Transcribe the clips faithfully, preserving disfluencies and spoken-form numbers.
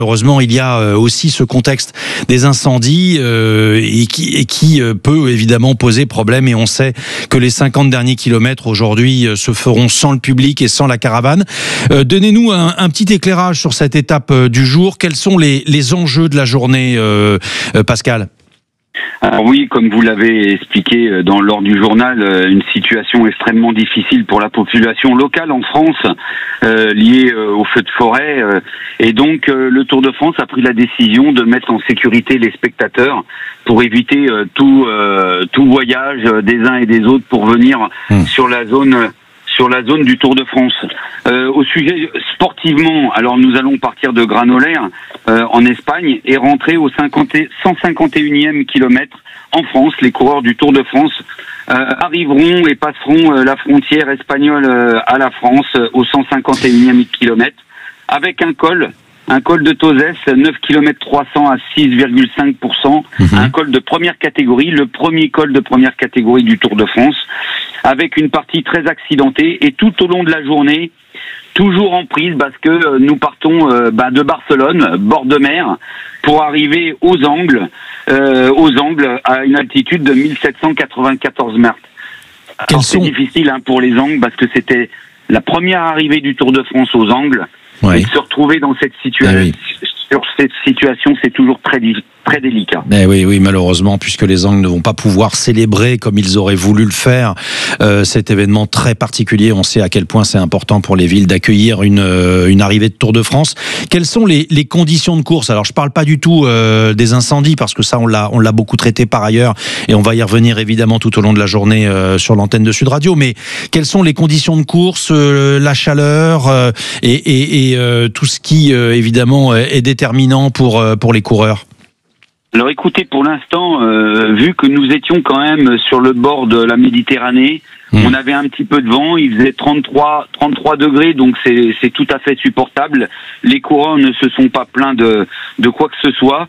Heureusement, il y a aussi ce contexte des incendies euh, et qui, et qui peut évidemment poser problème. Et on sait que les cinquante derniers kilomètres aujourd'hui se feront sans le public et sans la caravane. Euh, donnez-nous un, un petit éclairage sur cette étape du jour. Quels sont les, les enjeux de la journée, euh, euh, Pascal ? Alors oui, comme vous l'avez expliqué dans, lors du journal, une situation extrêmement difficile pour la population locale en France, euh, liée euh, aux feux de forêt. Euh, et donc, euh, le Tour de France a pris la décision de mettre en sécurité les spectateurs pour éviter euh, tout, euh, tout voyage des uns et des autres pour venir mmh. sur la zone... sur la zone du Tour de France. Euh, au sujet sportivement, alors nous allons partir de Granollers euh, en Espagne et rentrer au cinquante, cent cinquante et unième kilomètre en France. Les coureurs du Tour de France euh, arriveront et passeront euh, la frontière espagnole euh, à la France euh, au cent cinquante et unième kilomètre avec un col. Un col de Tozès, neuf kilomètres trois cents à six virgule cinq pour cent. Mmh. Un col de première catégorie, le premier col de première catégorie du Tour de France, avec une partie très accidentée. Et tout au long de la journée, toujours en prise, parce que nous partons euh, bah, de Barcelone, bord de mer, pour arriver aux Angles, euh, aux Angles à une altitude de mille sept cent quatre-vingt-quatorze mètres. Alors, c'est sont... difficile hein, pour les Angles, parce que c'était la première arrivée du Tour de France aux Angles. Ouais. Et de se retrouver dans cette situation, ah oui. sur cette situation, c'est toujours très, très délicat. Mais oui, oui, malheureusement, puisque les Angles ne vont pas pouvoir célébrer comme ils auraient voulu le faire euh, cet événement très particulier. On sait à quel point c'est important pour les villes d'accueillir une, euh, une arrivée de Tour de France. Quelles sont les, les conditions de course ? Alors, je parle pas du tout euh, des incendies, parce que ça, on l'a, on l'a beaucoup traité par ailleurs, et on va y revenir évidemment tout au long de la journée euh, sur l'antenne de Sud Radio. Mais quelles sont les conditions de course, euh, la chaleur euh, et, et, et euh, tout ce qui, euh, évidemment, est déterminant pour, euh, pour les coureurs ? Alors écoutez, pour l'instant, euh, vu que nous étions quand même sur le bord de la Méditerranée, mmh. on avait un petit peu de vent, il faisait trente-trois, trente-trois degrés, donc c'est, c'est tout à fait supportable. Les coureurs ne se sont pas plaints de, de quoi que ce soit.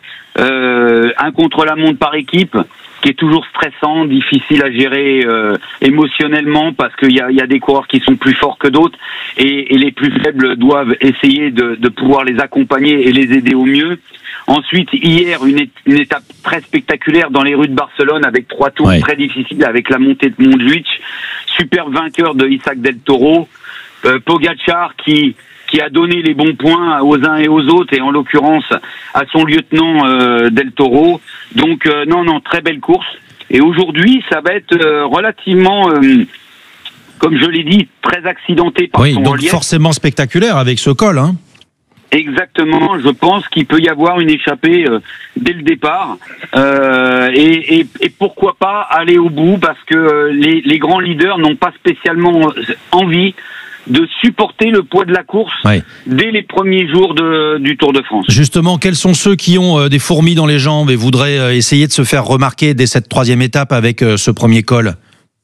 Euh, un contre-la-montre par équipe, qui est toujours stressant, difficile à gérer euh, émotionnellement, parce qu'il y a, y a des coureurs qui sont plus forts que d'autres, et, et les plus faibles doivent essayer de, de pouvoir les accompagner et les aider au mieux. Ensuite, hier, une, une étape très spectaculaire dans les rues de Barcelone, avec trois tours ouais. très difficiles, avec la montée de Montjuïc, superbe vainqueur de Isaac Del Toro, euh, Pogacar qui... qui a donné les bons points aux uns et aux autres, et en l'occurrence à son lieutenant euh, Del Toro. Donc euh, non, non, très belle course. Et aujourd'hui, ça va être euh, relativement, euh, comme je l'ai dit, très accidenté par oui, son donc relief. Forcément spectaculaire avec ce col, hein. Exactement, je pense qu'il peut y avoir une échappée euh, dès le départ, euh, et, et, et pourquoi pas aller au bout, parce que euh, les, les grands leaders n'ont pas spécialement envie de supporter le poids de la course oui. dès les premiers jours de, du Tour de France. Justement, quels sont ceux qui ont euh, des fourmis dans les jambes et voudraient euh, essayer de se faire remarquer dès cette troisième étape avec euh, ce premier col ?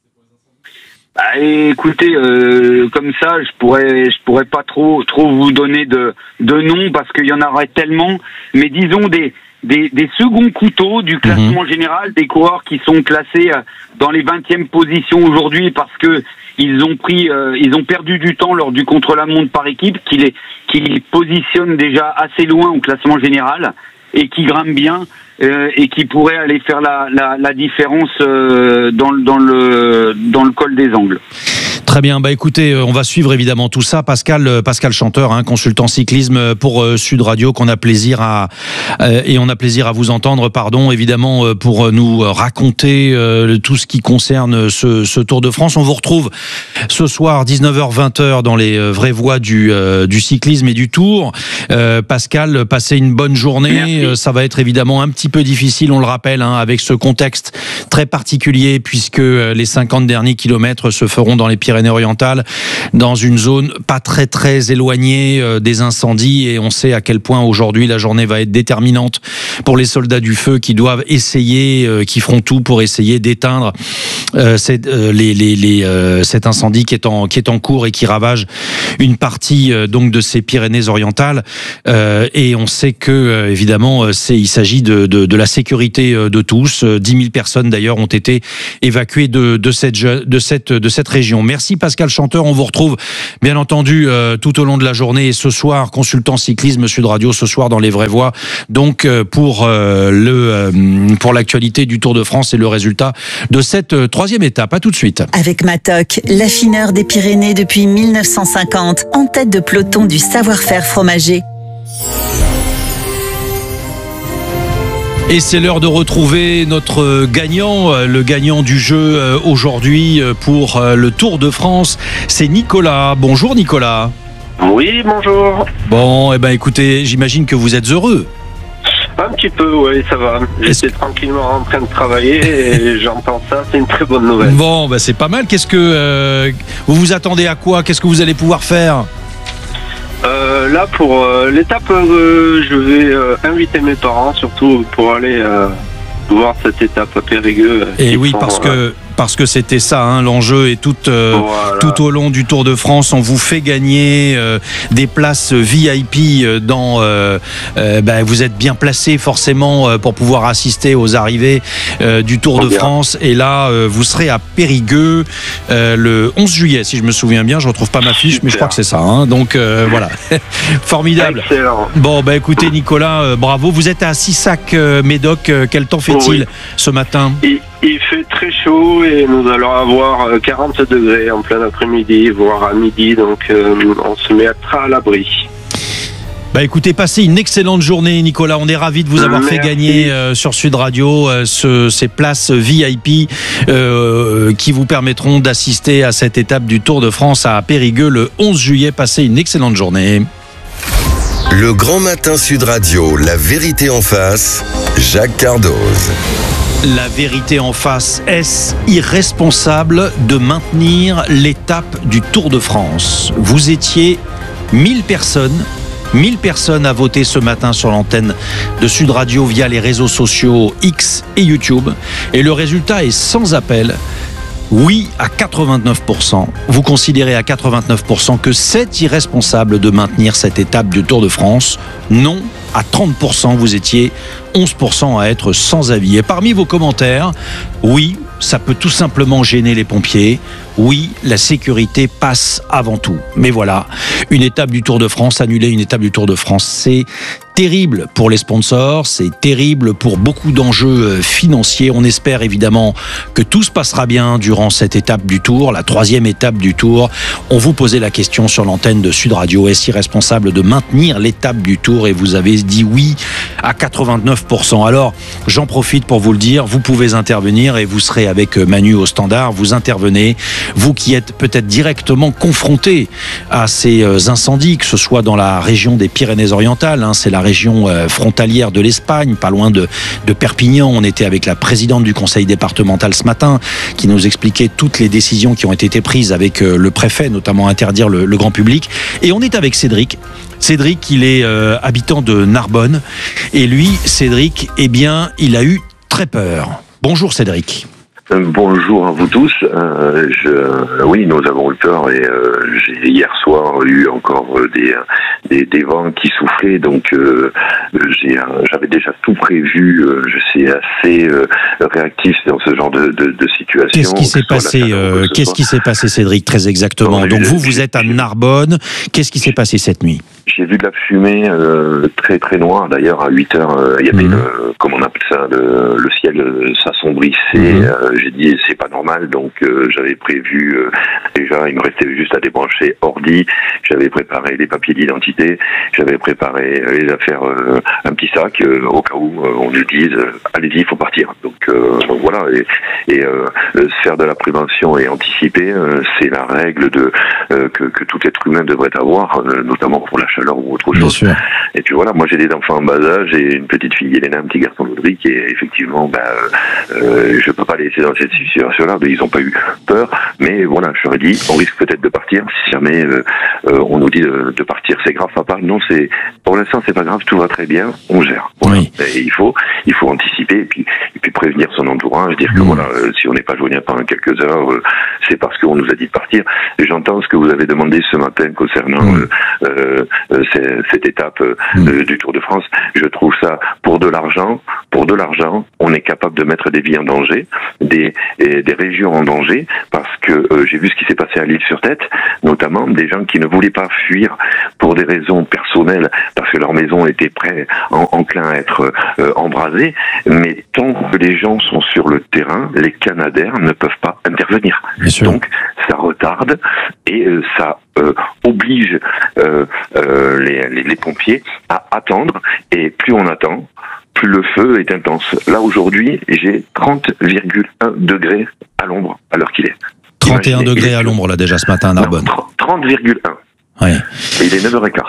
Bah, écoutez, euh, comme ça, je pourrais, je pourrais pas trop, trop vous donner de, de noms, parce qu'il y en aurait tellement. Mais disons des, des, des seconds couteaux du classement mmh. général, des coureurs qui sont classés dans les vingtièmes positions aujourd'hui, parce que ils ont pris, euh, ils ont perdu du temps lors du contre-la-montre par équipe, qui les, qui les positionne déjà assez loin au classement général, et qui grimpent bien. Euh, et qui pourrait aller faire la, la, la différence euh, dans, dans, le, dans le col des Angles. Très bien, bah écoutez, on va suivre évidemment tout ça. Pascal, Pascal Chanteur, hein, consultant cyclisme pour euh, Sud Radio, qu'on a plaisir à euh, et on a plaisir à vous entendre, pardon, évidemment, euh, pour nous raconter euh, tout ce qui concerne ce, ce Tour de France. On vous retrouve ce soir dix-neuf heures vingt dans les euh, vraies voies du, euh, du cyclisme et du Tour. Euh, Pascal, passez une bonne journée. Euh, ça va être évidemment un petit peu difficile, on le rappelle, hein, avec ce contexte très particulier, puisque les cinquante derniers kilomètres se feront dans les Pyrénées-Orientales, dans une zone pas très très éloignée euh, des incendies, et on sait à quel point aujourd'hui la journée va être déterminante pour les soldats du feu qui doivent essayer, euh, qui feront tout pour essayer d'éteindre euh, cette, euh, les, les, les, euh, cet incendie qui est, en, qui est en cours et qui ravage une partie euh, donc de ces Pyrénées-Orientales. Euh, et on sait que euh, évidemment, c'est, il s'agit de, de de, de la sécurité de tous. dix mille personnes d'ailleurs ont été évacuées de, de, cette, de, cette, de cette région. Merci Pascal Chanteur, on vous retrouve bien entendu euh, tout au long de la journée et ce soir, consultant cyclisme Sud Radio, ce soir dans Les Vraies Voix, donc euh, pour, euh, le, euh, pour l'actualité du Tour de France et le résultat de cette euh, troisième étape. À tout de suite. Avec Matok, l'affineur des Pyrénées depuis mille neuf cent cinquante, en tête de peloton du savoir-faire fromager. Et c'est l'heure de retrouver notre gagnant, le gagnant du jeu aujourd'hui pour le Tour de France. C'est Nicolas. Bonjour Nicolas. Oui, bonjour. Bon, eh ben écoutez, j'imagine que vous êtes heureux. Un petit peu, oui, ça va. J'étais tranquillement en train de travailler et j'entends ça, c'est une très bonne nouvelle. Bon, ben c'est pas mal. Qu'est-ce que euh, vous vous attendez à quoi? Qu'est-ce que vous allez pouvoir faire? Euh, là, pour euh, l'étape, euh, je vais euh, inviter mes parents, surtout pour aller euh, voir cette étape à Périgueux. Et oui, sont, parce que parce que c'était ça, hein, l'enjeu. Et tout, euh, voilà. tout au long du Tour de France, on vous fait gagner euh, des places V I P. Dans, euh, euh, ben, vous êtes bien placé forcément euh, pour pouvoir assister aux arrivées euh, du Tour de France. Et là, euh, vous serez à Périgueux euh, le onze juillet, si je me souviens bien. Je ne retrouve pas ma fiche, Super. mais je crois que c'est ça. Hein, donc euh, voilà, formidable. Excellent. Bon, ben écoutez Nicolas, euh, bravo. Vous êtes à Sissac-Médoc. Euh, quel temps fait-il oui. ce matin? Et... Il fait très chaud et nous allons avoir quarante degrés en plein après-midi, voire à midi, donc euh, on se mettra à l'abri. Bah écoutez, passez une excellente journée Nicolas, on est ravis de vous avoir Merci. fait gagner euh, sur Sud Radio euh, ce, ces places V I P euh, qui vous permettront d'assister à cette étape du Tour de France à Périgueux le onze juillet. Passez une excellente journée. Le Grand Matin Sud Radio, la vérité en face, Jacques Cardoz. La vérité en face, est-ce irresponsable de maintenir l'étape du Tour de France? Vous étiez mille personnes, mille personnes à voter ce matin sur l'antenne de Sud Radio via les réseaux sociaux X et YouTube. Et le résultat est sans appel. Oui à quatre-vingt-neuf pour cent. Vous considérez à quatre-vingt-neuf pour cent que c'est irresponsable de maintenir cette étape du Tour de France? Non à trente pour cent. Vous étiez onze pour cent à être sans avis. Et parmi vos commentaires, oui, ça peut tout simplement gêner les pompiers. Oui, la sécurité passe avant tout. Mais voilà, une étape du Tour de France, annuler une étape du Tour de France, c'est terrible pour les sponsors, c'est terrible pour beaucoup d'enjeux financiers. On espère évidemment que tout se passera bien durant cette étape du Tour, la troisième étape du Tour. On vous posait la question sur l'antenne de Sud Radio, est-ce irresponsable de maintenir l'étape du Tour? Et vous avez dit oui à quatre-vingt-neuf pour cent. Alors, j'en profite pour vous le dire, vous pouvez intervenir et vous serez avec Manu au standard, vous intervenez. Vous qui êtes peut-être directement confronté à ces incendies, que ce soit dans la région des Pyrénées-Orientales, hein, c'est la région frontalière de l'Espagne, pas loin de, de Perpignan. On était avec la présidente du conseil départemental ce matin, qui nous expliquait toutes les décisions qui ont été prises avec le préfet, notamment interdire le, le grand public. Et on est avec Cédric. Cédric, il est euh, habitant de Narbonne. Et lui, Cédric, eh bien, il a eu très peur. Bonjour Cédric. Bonjour à vous tous. Euh, je, oui, nous avons eu peur et euh, j'ai hier soir eu encore des des, des vents qui soufflaient, donc euh, j'ai j'avais déjà tout prévu. Euh, je suis assez euh, réactif dans ce genre de, de, de situation. Qu'est-ce qui s'est passé euh, Qu'est-ce qui s'est passé, Cédric, très exactement? Donc vous, vous êtes à Narbonne. Qu'est-ce qui s'est passé cette nuit? J'ai vu de la fumée euh, très très noire. D'ailleurs, à huit heures, euh, il y avait mmh. le, comment on appelle ça, le, le ciel euh, s'assombrissait. Mmh. Euh, j'ai dit c'est pas normal, donc euh, j'avais prévu euh, déjà, il me restait juste à débrancher ordi. J'avais préparé les papiers d'identité. J'avais préparé euh, les affaires, euh, un petit sac euh, au cas où euh, on nous dise euh, allez-y, il faut partir. Donc euh, voilà. Et, et euh, faire de la prévention et anticiper, euh, c'est la règle de euh, que, que tout être humain devrait avoir, euh, notamment pour la chaleur ou autre chose. Bien sûr. Et puis voilà, moi j'ai des enfants en bas âge, j'ai une petite fille Elena, un petit garçon Audric, et effectivement, bah, euh, je peux pas les laisser dans cette situation-là, mais ils ont pas eu peur. Mais voilà, je leur ai dit, on risque peut-être de partir si jamais euh, euh, on nous dit de, de partir. C'est grave, papa? Non, c'est pour l'instant c'est pas grave, tout va très bien, on gère. Voilà. Oui. Et il faut, il faut anticiper et puis, et puis prévenir son entourage, dire que mmh. voilà, euh, si on n'est pas joignable pendant quelques heures, euh, c'est parce qu'on nous a dit de partir. Et j'entends ce que vous avez demandé ce matin concernant mmh. euh, euh, cette étape mmh. euh, du Tour de France. Je trouve ça pour de l'argent, pour de l'argent, on est capable de mettre des vies en danger, des, et des régions en danger, parce que euh, j'ai vu ce qui s'est passé à l'Île-sur-Tête, notamment des gens qui ne voulaient pas fuir pour des raisons personnelles, parce que leur maison était prêt, en, enclin à être euh, embrasée, mais tant que les gens sont sur le terrain, les Canadair ne peuvent pas intervenir. Donc ça retarde et euh, ça euh, oblige euh, euh, les, les, les pompiers à attendre, et plus on attend, plus le feu est intense. Là aujourd'hui, j'ai trente virgule un degrés à l'ombre à l'heure qu'il est. trente et un degrés à l'ombre là déjà ce matin à Narbonne. trente virgule un. Ouais. Et il est neuf heures quinze.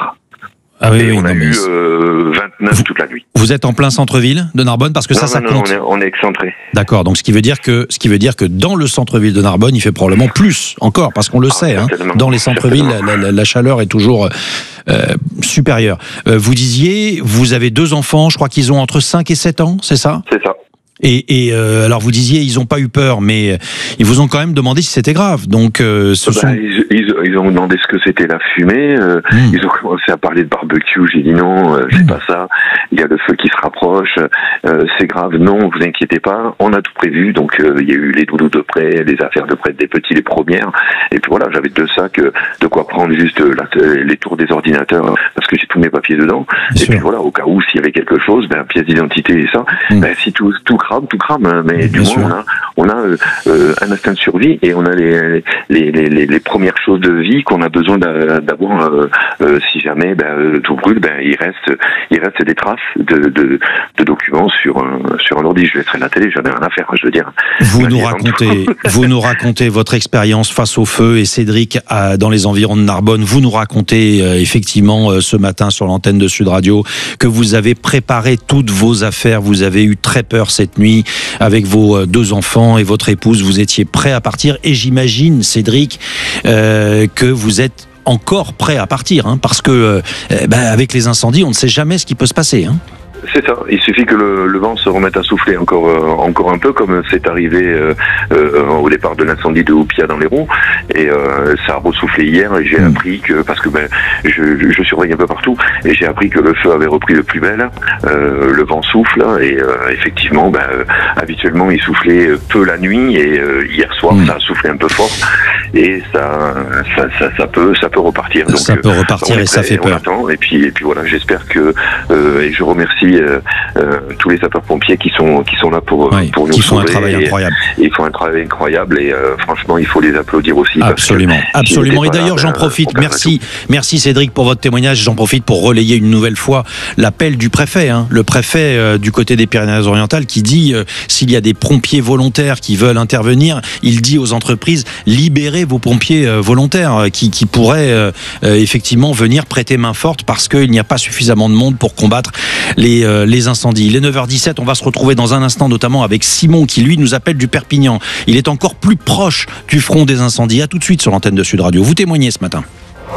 Ah oui, et oui, on non, a eu euh, vingt-neuf vous, toute la nuit. Vous êtes en plein centre-ville de Narbonne parce que non, ça, ça non, compte. Non, on est, on est excentré. D'accord, donc ce qui veut dire que ce qui veut dire que dans le centre-ville de Narbonne, il fait probablement plus encore, parce qu'on le ah, sait. Hein, dans les centres-villes, la, la, la chaleur est toujours euh, supérieure. Euh, vous disiez, vous avez deux enfants, je crois qu'ils ont entre cinq et sept ans, c'est ça ? C'est ça. Et, et euh, alors vous disiez ils n'ont pas eu peur, mais ils vous ont quand même demandé si c'était grave. Donc euh, ce bah, sont... ils, ils, ils ont demandé ce que c'était la fumée. Euh, mmh. Ils ont commencé à parler de barbecue. J'ai dit non, euh, c'est mmh. pas ça. Il y a le feu qui se rapproche. Euh, c'est grave. Non, vous inquiétez pas. On a tout prévu. Donc euh, il y a eu les doudous de près, les affaires de près des petits, les premières. Et puis voilà, j'avais deux sacs, de quoi prendre juste la, les tours des ordinateurs parce que j'ai tous mes papiers dedans. Bien et sûr. Puis voilà, au cas où s'il y avait quelque chose, ben pièce d'identité et ça. Mmh. Ben si tout tout crame, tout crame. Mais du moins, on a, on a euh, un instinct de survie et on a les, les, les, les, les premières choses de vie qu'on a besoin d'avoir. Euh, euh, si jamais ben, tout brûle, ben, il reste, il reste des traces de, de, de documents sur, sur un ordi. Je laisserai la télé, j'en ai rien à faire, je veux dire. Vous nous racontez, vous nous racontez votre expérience face au feu et Cédric à, dans les environs de Narbonne. Vous nous racontez euh, effectivement euh, ce matin sur l'antenne de Sud Radio que vous avez préparé toutes vos affaires. Vous avez eu très peur cette nuit. Avec vos deux enfants et votre épouse, vous étiez prêt à partir. Et j'imagine, Cédric, euh, que vous êtes encore prêt à partir, hein, parce que euh, ben, avec les incendies, on ne sait jamais ce qui peut se passer. Hein. C'est ça. Il suffit que le, le vent se remette à souffler encore euh, encore un peu, comme c'est arrivé euh, euh, au départ de l'incendie de Houpia dans l'Hérault. Et euh, ça a ressoufflé hier. Et j'ai mmh. appris que, parce que ben je, je surveille un peu partout, et j'ai appris que le feu avait repris de plus belle. Euh, le vent souffle et euh, effectivement, ben euh, habituellement il soufflait peu la nuit et euh, hier soir mmh. ça a soufflé un peu fort. Et ça ça ça, ça peut ça peut repartir. Donc, ça peut repartir et ça fait peur. Attend, et puis et puis voilà, j'espère que euh, et je remercie Euh, euh, tous les sapeurs-pompiers qui sont qui sont là pour oui, pour nous qui font sauver. un travail et, incroyable. Et ils font un travail incroyable et euh, franchement il faut les applaudir aussi. Absolument, parce que absolument. Et d'ailleurs là, j'en ben, profite. Merci, merci Cédric pour votre témoignage. J'en profite pour relayer une nouvelle fois l'appel du préfet, hein, le préfet euh, du côté des Pyrénées-Orientales qui dit euh, s'il y a des pompiers volontaires qui veulent intervenir, il dit aux entreprises libérez vos pompiers euh, volontaires euh, qui qui pourraient euh, euh, effectivement venir prêter main forte parce qu'il n'y a pas suffisamment de monde pour combattre les euh, les incendies. Il est neuf heures dix-sept, on va se retrouver dans un instant notamment avec Simon qui lui nous appelle du Perpignan. Il est encore plus proche du front des incendies. À tout de suite sur l'antenne de Sud Radio. Vous témoignez ce matin.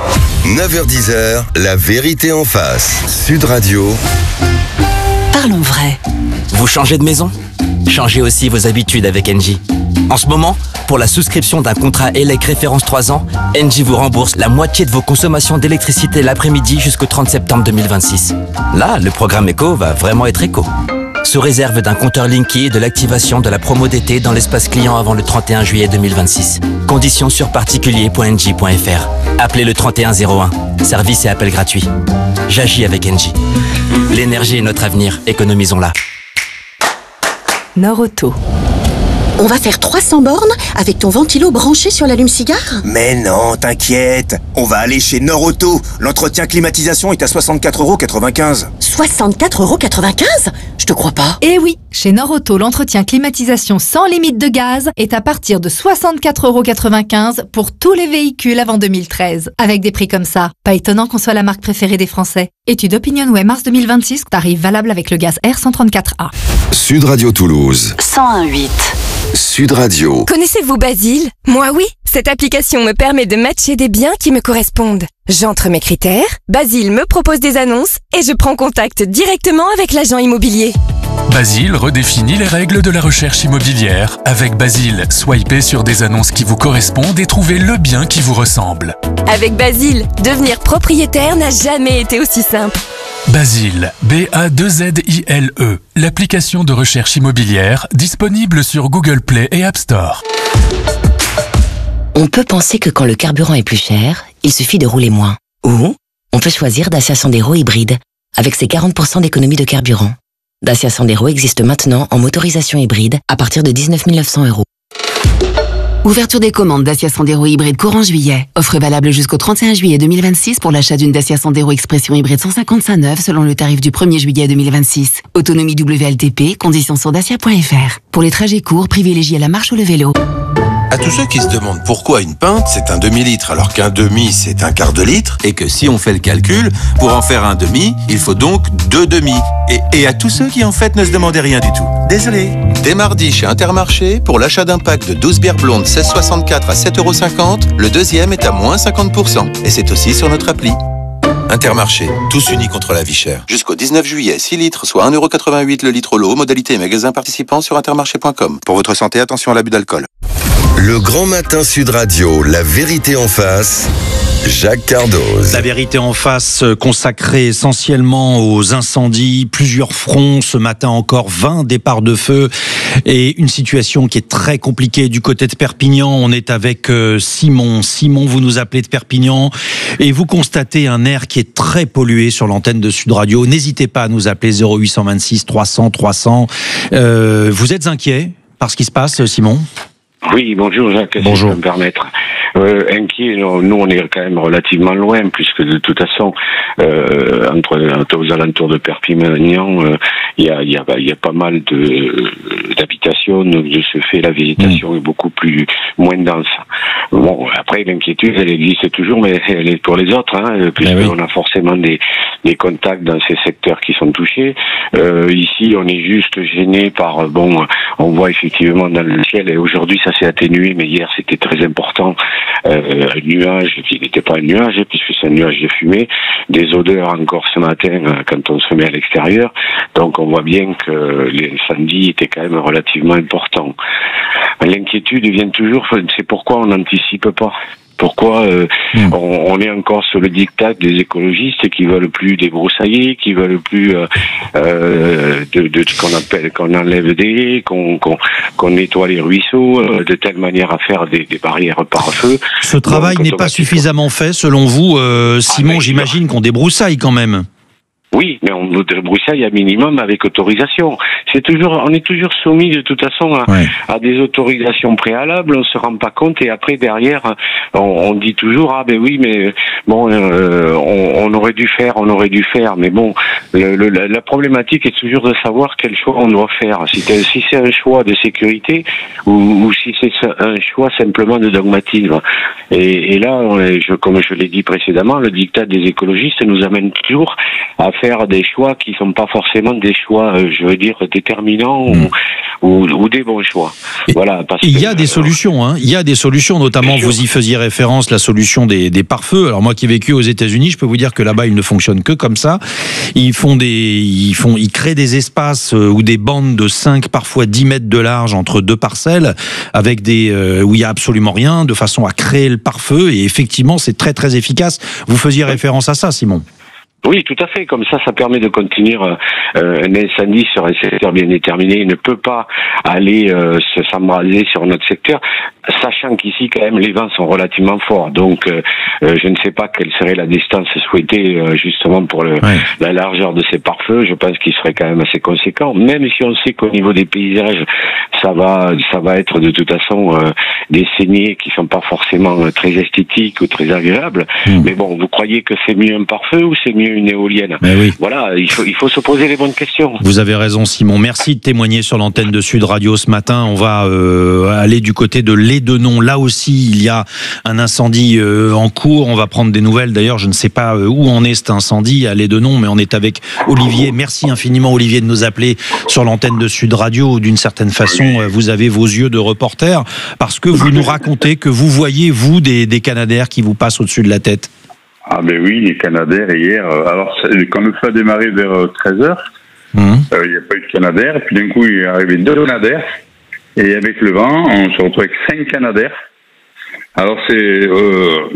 neuf heures dix, la vérité en face. Sud Radio. Parlons vrai. Vous changez de maison ? Changez aussi vos habitudes avec Engie. En ce moment, pour la souscription d'un contrat E L E C référence trois ans, Engie vous rembourse la moitié de vos consommations d'électricité l'après-midi jusqu'au trente septembre deux mille vingt-six. Là, le programme éco va vraiment être éco. Sous réserve d'un compteur Linky et de l'activation de la promo d'été dans l'espace client avant le trente et un juillet deux mille vingt-six. Conditions sur particulier point engie point f r. Appelez le trente et un zéro un. Service et appel gratuit. J'agis avec Engie. L'énergie est notre avenir. Économisons-la. Norauto. On va faire trois cents bornes avec ton ventilo branché sur l'allume-cigare ? Mais non, t'inquiète. On va aller chez Norauto. L'entretien climatisation est à soixante-quatre euros quatre-vingt-quinze. soixante-quatre euros quatre-vingt-quinze ? Je te crois pas. Eh oui, chez Norauto, l'entretien climatisation sans limite de gaz est à partir de soixante-quatre euros quatre-vingt-quinze pour tous les véhicules avant deux mille treize. Avec des prix comme ça, pas étonnant qu'on soit la marque préférée des Français. Étude OpinionWay mars deux mille vingt-six, tarif valable avec le gaz R cent trente-quatre A. Sud Radio Toulouse. cent un virgule huit. Sud Radio. Connaissez-vous Basile ? Moi oui, cette application me permet de matcher des biens qui me correspondent. J'entre mes critères, Basile me propose des annonces et je prends contact directement avec l'agent immobilier. Basile redéfinit les règles de la recherche immobilière. Avec Basile, swipez sur des annonces qui vous correspondent et trouvez le bien qui vous ressemble. Avec Basile, devenir propriétaire n'a jamais été aussi simple. Basile, B A deux Z I L E, l'application de recherche immobilière disponible sur Google Play et App Store. On peut penser que quand le carburant est plus cher, il suffit de rouler moins. Ou on peut choisir Dacia Sandero hybride, avec ses quarante pour cent d'économie de carburant. Dacia Sandero existe maintenant en motorisation hybride à partir de dix-neuf mille neuf cents euros. Ouverture des commandes Dacia Sandero hybride courant juillet. Offre valable jusqu'au trente et un juillet deux mille vingt-six pour l'achat d'une Dacia Sandero Expression hybride cent cinquante-cinq neuve selon le tarif du premier juillet deux mille vingt-six. Autonomie W L T P, conditions sur dacia point f r. Pour les trajets courts, privilégiez la marche ou le vélo. À tous ceux qui se demandent pourquoi une pinte c'est un demi-litre alors qu'un demi c'est un quart de litre et que si on fait le calcul, pour en faire un demi, il faut donc deux demi. Et, et à tous ceux qui en fait ne se demandaient rien du tout. Désolé. Dès mardi chez Intermarché, pour l'achat d'un pack de douze bières blondes seize soixante-quatre à sept euros cinquante, le deuxième est à moins cinquante pour cent. Et c'est aussi sur notre appli. Intermarché, tous unis contre la vie chère. Jusqu'au dix-neuf juillet, six litres, soit un euro quatre-vingt-huit le litre au lot. Modalité et magasin participants sur intermarché point com. Pour votre santé, attention à l'abus d'alcool. Le Grand Matin Sud Radio, la vérité en face, Jacques Cardoz. La vérité en face, consacrée essentiellement aux incendies, plusieurs fronts, ce matin encore vingt départs de feu et une situation qui est très compliquée du côté de Perpignan. On est avec Simon. Simon, vous nous appelez de Perpignan et vous constatez un air qui est très pollué sur l'antenne de Sud Radio. N'hésitez pas à nous appeler zéro huit cent vingt-six trois cents trois cents. Euh, vous êtes inquiet par ce qui se passe, Simon ? Oui, bonjour Jacques, bonjour. Si je peux me permettre. Euh, inquiet, nous on est quand même relativement loin, puisque de toute façon, euh, entre, entre aux alentours de Perpignan, il euh, y, a, y, a, y a pas mal de d'habitations, de ce fait la végétation mmh. est beaucoup plus moins dense. Bon, après l'inquiétude, elle existe toujours, mais elle est pour les autres, hein, puisqu'on oui. a forcément des, des contacts dans ces secteurs qui sont touchés. Euh, ici, on est juste gêné par, bon, on voit effectivement dans le ciel, et aujourd'hui ça s'est atténué, mais hier c'était très important. Euh, un nuage qui n'était pas un nuage puisque c'est un nuage de fumée, des odeurs encore ce matin quand on se met à l'extérieur, donc on voit bien que l'incendie était quand même relativement important. L'inquiétude vient toujours, c'est pourquoi on n'anticipe pas. Pourquoi euh, mmh. on, on est encore sur le diktat des écologistes qui veulent plus débroussailler, qui veulent plus euh, euh, de, de ce qu'on appelle qu'on enlève des haies, qu'on qu'on qu'on nettoie les ruisseaux, euh, de telle manière à faire des, des barrières par feu. Ce travail n'est pas suffisamment fait, selon vous, euh, Simon. Ah, j'imagine qu'on débroussaille quand même. Oui, mais on débroussaille à minimum avec autorisation. C'est toujours, on est toujours soumis de toute façon à, ouais. à des autorisations préalables. On se rend pas compte et après derrière, on, on dit toujours ah ben oui, mais bon, euh, on, on aurait dû faire, on aurait dû faire. Mais bon, le, le, la problématique est toujours de savoir quel choix on doit faire. Si, si c'est un choix de sécurité ou, ou si c'est un choix simplement de dogmatisme. Et, et là, on est, je, comme je l'ai dit précédemment, le diktat des écologistes nous amène toujours à faire des choix qui sont pas forcément des choix, euh, je veux dire, déterminants mmh. ou, ou, ou des bons choix. Et, voilà. Parce il y a que, des solutions, hein. Il y a des solutions, notamment vous y faisiez référence, la solution des, des pare-feux. Alors moi qui ai vécu aux États-Unis, je peux vous dire que là-bas ils ne fonctionnent que comme ça. Ils font des, ils font, ils créent des espaces euh, ou des bandes de cinq, parfois dix mètres de large entre deux parcelles, avec des euh, où il y a absolument rien, de façon à créer le pare-feu. Et effectivement, c'est très très efficace. Vous faisiez référence à ça, Simon. Oui, tout à fait. Comme ça, ça permet de contenir euh, un incendie sur un secteur bien déterminé. Il ne peut pas aller euh, se s'embraser sur notre secteur, sachant qu'ici, quand même, les vents sont relativement forts. Donc, euh, euh, je ne sais pas quelle serait la distance souhaitée, euh, justement, pour le, ouais. la largeur de ces pare-feux. Je pense qu'il serait quand même assez conséquent. Même si on sait qu'au niveau des paysages, ça va, ça va être de toute façon euh, des saignées qui sont pas forcément euh, très esthétiques ou très agréables. Mmh. Mais bon, vous croyez que c'est mieux un pare-feu ou c'est mieux une éolienne? Oui. Voilà, il faut, il faut se poser les bonnes questions. Vous avez raison, Simon. Merci de témoigner sur l'antenne de Sud Radio ce matin. On va euh, aller du côté de Lédenon. Là aussi, il y a un incendie euh, en cours. On va prendre des nouvelles. D'ailleurs, je ne sais pas euh, où en est cet incendie à Lédenon, mais on est avec Olivier. Merci infiniment, Olivier, de nous appeler sur l'antenne de Sud Radio. D'une certaine façon, euh, vous avez vos yeux de reporter parce que vous nous racontez que vous voyez, vous, des, des canadaires qui vous passent au-dessus de la tête. Ah ben oui, les canadaires hier. Alors quand le feu a démarré vers treize heures, mmh. euh, il n'y a pas eu de canadaires. Et puis d'un coup, il est arrivé deux canadaires. Et avec le vent, on se retrouve avec cinq canadaires. Alors c'est, euh,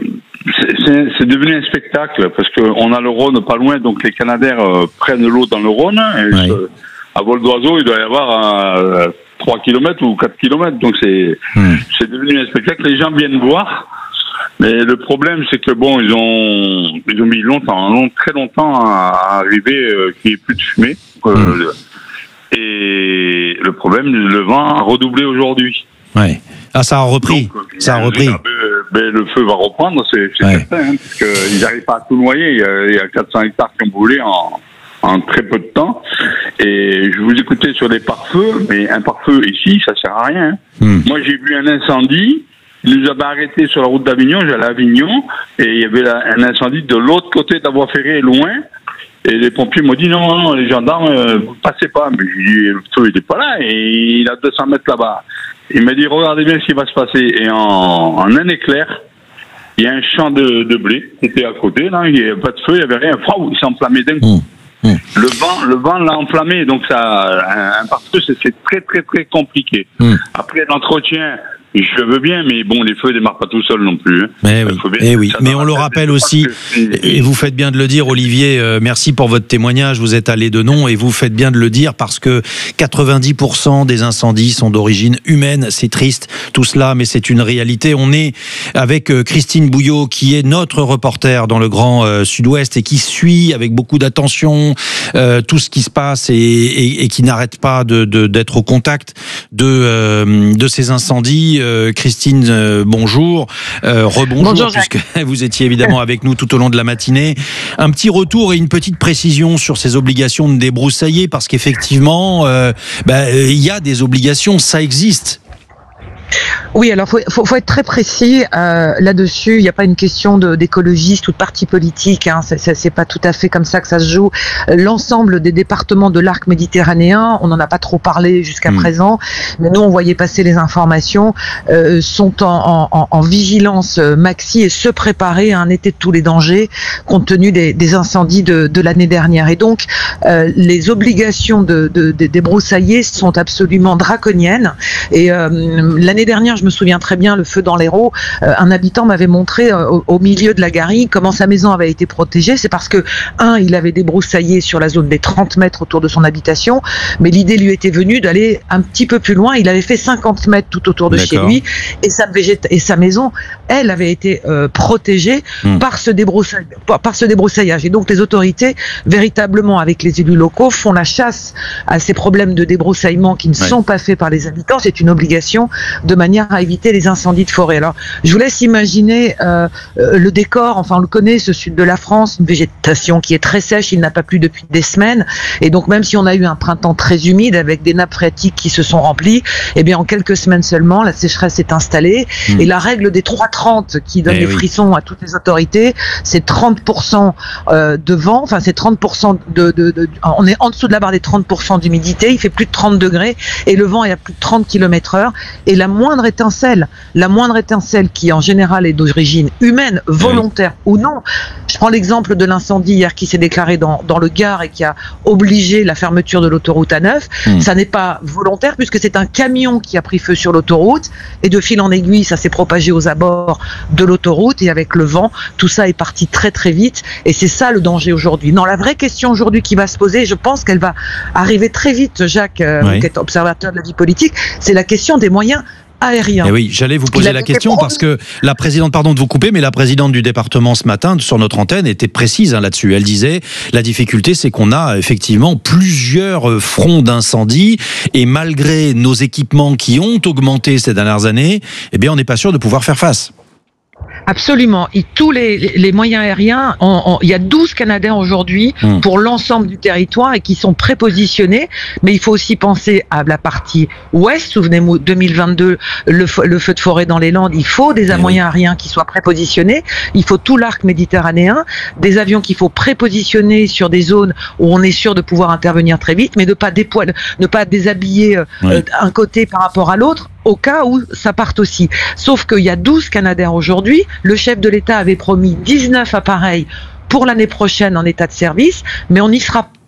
c'est, c'est devenu un spectacle parce qu'on a le Rhône pas loin, donc les Canadaires euh, prennent l'eau dans le Rhône. Et oui. euh, à vol d'oiseau, il doit y avoir euh, trois kilomètres ou quatre kilomètres, donc c'est mmh. c'est devenu un spectacle. Les gens viennent voir, mais le problème c'est que bon, ils ont ils ont mis longtemps, long, très longtemps à arriver euh, qu'il n'y ait plus de fumée. Euh, mmh. Et le problème, le vent a redoublé aujourd'hui. Ouais. Ah, ça a repris. Donc, ça a repris. Ben, ben, le feu va reprendre, c'est, c'est ouais. certain, hein, parce qu'ils n'arrivent pas à tout noyer. Il y a, il y a quatre cents hectares qui ont brûlé en, en très peu de temps. Et je vous écoutais sur les pare-feux, mais un pare-feu ici, ça sert à rien. Hein. Mm. Moi, j'ai vu un incendie. Ils nous avaient arrêtés sur la route d'Avignon. J'allais à Avignon et il y avait là, un incendie de l'autre côté de la voie ferrée, loin. Et les pompiers m'ont dit non, non, les gendarmes, euh, vous ne passez pas. Mais je lui ai dit, le feu n'était pas là et il a deux cents mètres là-bas. Il m'a dit, regardez bien ce qui va se passer. Et en, en un éclair, il y a un champ de, de blé qui était à côté, là, il n'y avait pas de feu, il n'y avait rien. Frau, il s'est enflammé d'un coup. Mmh. Mmh. Le vent, le vent l'a enflammé, donc ça, un, un pare-feu, c'est, c'est très, très, très compliqué. Mmh. Après l'entretien, je veux bien, mais bon, les feux ne démarrent pas tout seuls non plus. Hein. Mais oui, eh oui. mais on le rappelle aussi, et vous faites bien de le dire, Olivier, euh, merci pour votre témoignage, vous êtes allé de nom, et vous faites bien de le dire, parce que quatre-vingt-dix pour cent des incendies sont d'origine humaine, c'est triste tout cela, mais c'est une réalité. On est avec euh, Christine Bouillot, qui est notre reporter dans le Grand euh, Sud-Ouest, et qui suit avec beaucoup d'attention euh, tout ce qui se passe, et, et, et qui n'arrête pas de, de, d'être au contact de, euh, de ces incendies. Euh, Christine, euh, bonjour, euh, rebonjour, bonjour, puisque vous étiez évidemment avec nous tout au long de la matinée. Un petit retour et une petite précision sur ces obligations de débroussailler, parce qu'effectivement, euh, bah, il y a des obligations, ça existe. Oui, alors faut, faut, faut être très précis euh, là-dessus. Il n'y a pas une question de, d'écologiste ou de parti politique. Hein. C'est, c'est, c'est pas tout à fait comme ça que ça se joue. L'ensemble des départements de l'arc méditerranéen, on n'en a pas trop parlé jusqu'à mmh. présent, mais nous on voyait passer les informations, euh, sont en, en, en vigilance maxi et se préparer à un été de tous les dangers compte tenu des, des incendies de, de l'année dernière. Et donc euh, les obligations de, de, de débroussailler sont absolument draconiennes. Et euh, l'année dernière, je me souviens très bien, le feu dans l'Hérault, euh, un habitant m'avait montré euh, au, au milieu de la garrigue comment sa maison avait été protégée. C'est parce que, un, il avait débroussaillé sur la zone des trente mètres autour de son habitation, mais l'idée lui était venue d'aller un petit peu plus loin. Il avait fait cinquante mètres tout autour de D'accord. chez lui, et sa, végéta- et sa maison, elle, avait été euh, protégée mmh. par, ce débroussaillage, par, par ce débroussaillage. Et donc les autorités, véritablement avec les élus locaux, font la chasse à ces problèmes de débroussaillement qui ne ouais. sont pas faits par les habitants. C'est une obligation de manière à éviter les incendies de forêt. Alors, je vous laisse imaginer euh, euh, le décor, enfin on le connaît, ce sud de la France, une végétation qui est très sèche, il n'a pas plu depuis des semaines, et donc même si on a eu un printemps très humide avec des nappes phréatiques qui se sont remplies, eh bien en quelques semaines seulement, la sécheresse est installée, mmh. et la règle des trois trente qui donne eh des oui. frissons à toutes les autorités, c'est trente pour cent euh, de vent, enfin c'est trente pour cent de, de, de, on est en dessous de la barre des trente pour cent d'humidité, il fait plus de trente degrés, et le vent est à plus de trente kilomètres heure, et la moindre étincelle, la moindre étincelle qui en général est d'origine humaine, volontaire oui. ou non. Je prends l'exemple de l'incendie hier qui s'est déclaré dans, dans le Gard et qui a obligé la fermeture de l'autoroute A neuf. Mmh. Ça n'est pas volontaire puisque c'est un camion qui a pris feu sur l'autoroute et de fil en aiguille, ça s'est propagé aux abords de l'autoroute et avec le vent, tout ça est parti très très vite et c'est ça le danger aujourd'hui. Non, la vraie question aujourd'hui qui va se poser, je pense qu'elle va arriver très vite, Jacques, euh, oui. qui est observateur de la vie politique, c'est la question des moyens aérien. Et oui, j'allais vous poser la question promis. parce que la présidente, pardon de vous couper, mais la présidente du département ce matin sur notre antenne était précise hein, là-dessus. Elle disait la difficulté, c'est qu'on a effectivement plusieurs fronts d'incendie et malgré nos équipements qui ont augmenté ces dernières années, eh bien, on n'est pas sûr de pouvoir faire face. Absolument. Et tous les, les moyens aériens, on, on, il y a douze Canadiens aujourd'hui mmh. pour l'ensemble du territoire et qui sont prépositionnés. Mais il faut aussi penser à la partie ouest. Souvenez-vous, deux mille vingt-deux, le, le feu de forêt dans les Landes. Il faut des mmh. moyens aériens qui soient prépositionnés. Il faut tout l'arc méditerranéen, des avions qu'il faut prépositionner sur des zones où on est sûr de pouvoir intervenir très vite, mais de pas dépoiler, ne pas déshabiller mmh. euh, un côté par rapport à l'autre, au cas où ça parte aussi. Sauf qu'il y a douze Canadair aujourd'hui. Le chef de l'État avait promis dix-neuf appareils pour l'année prochaine en état de service, mais on n'y sera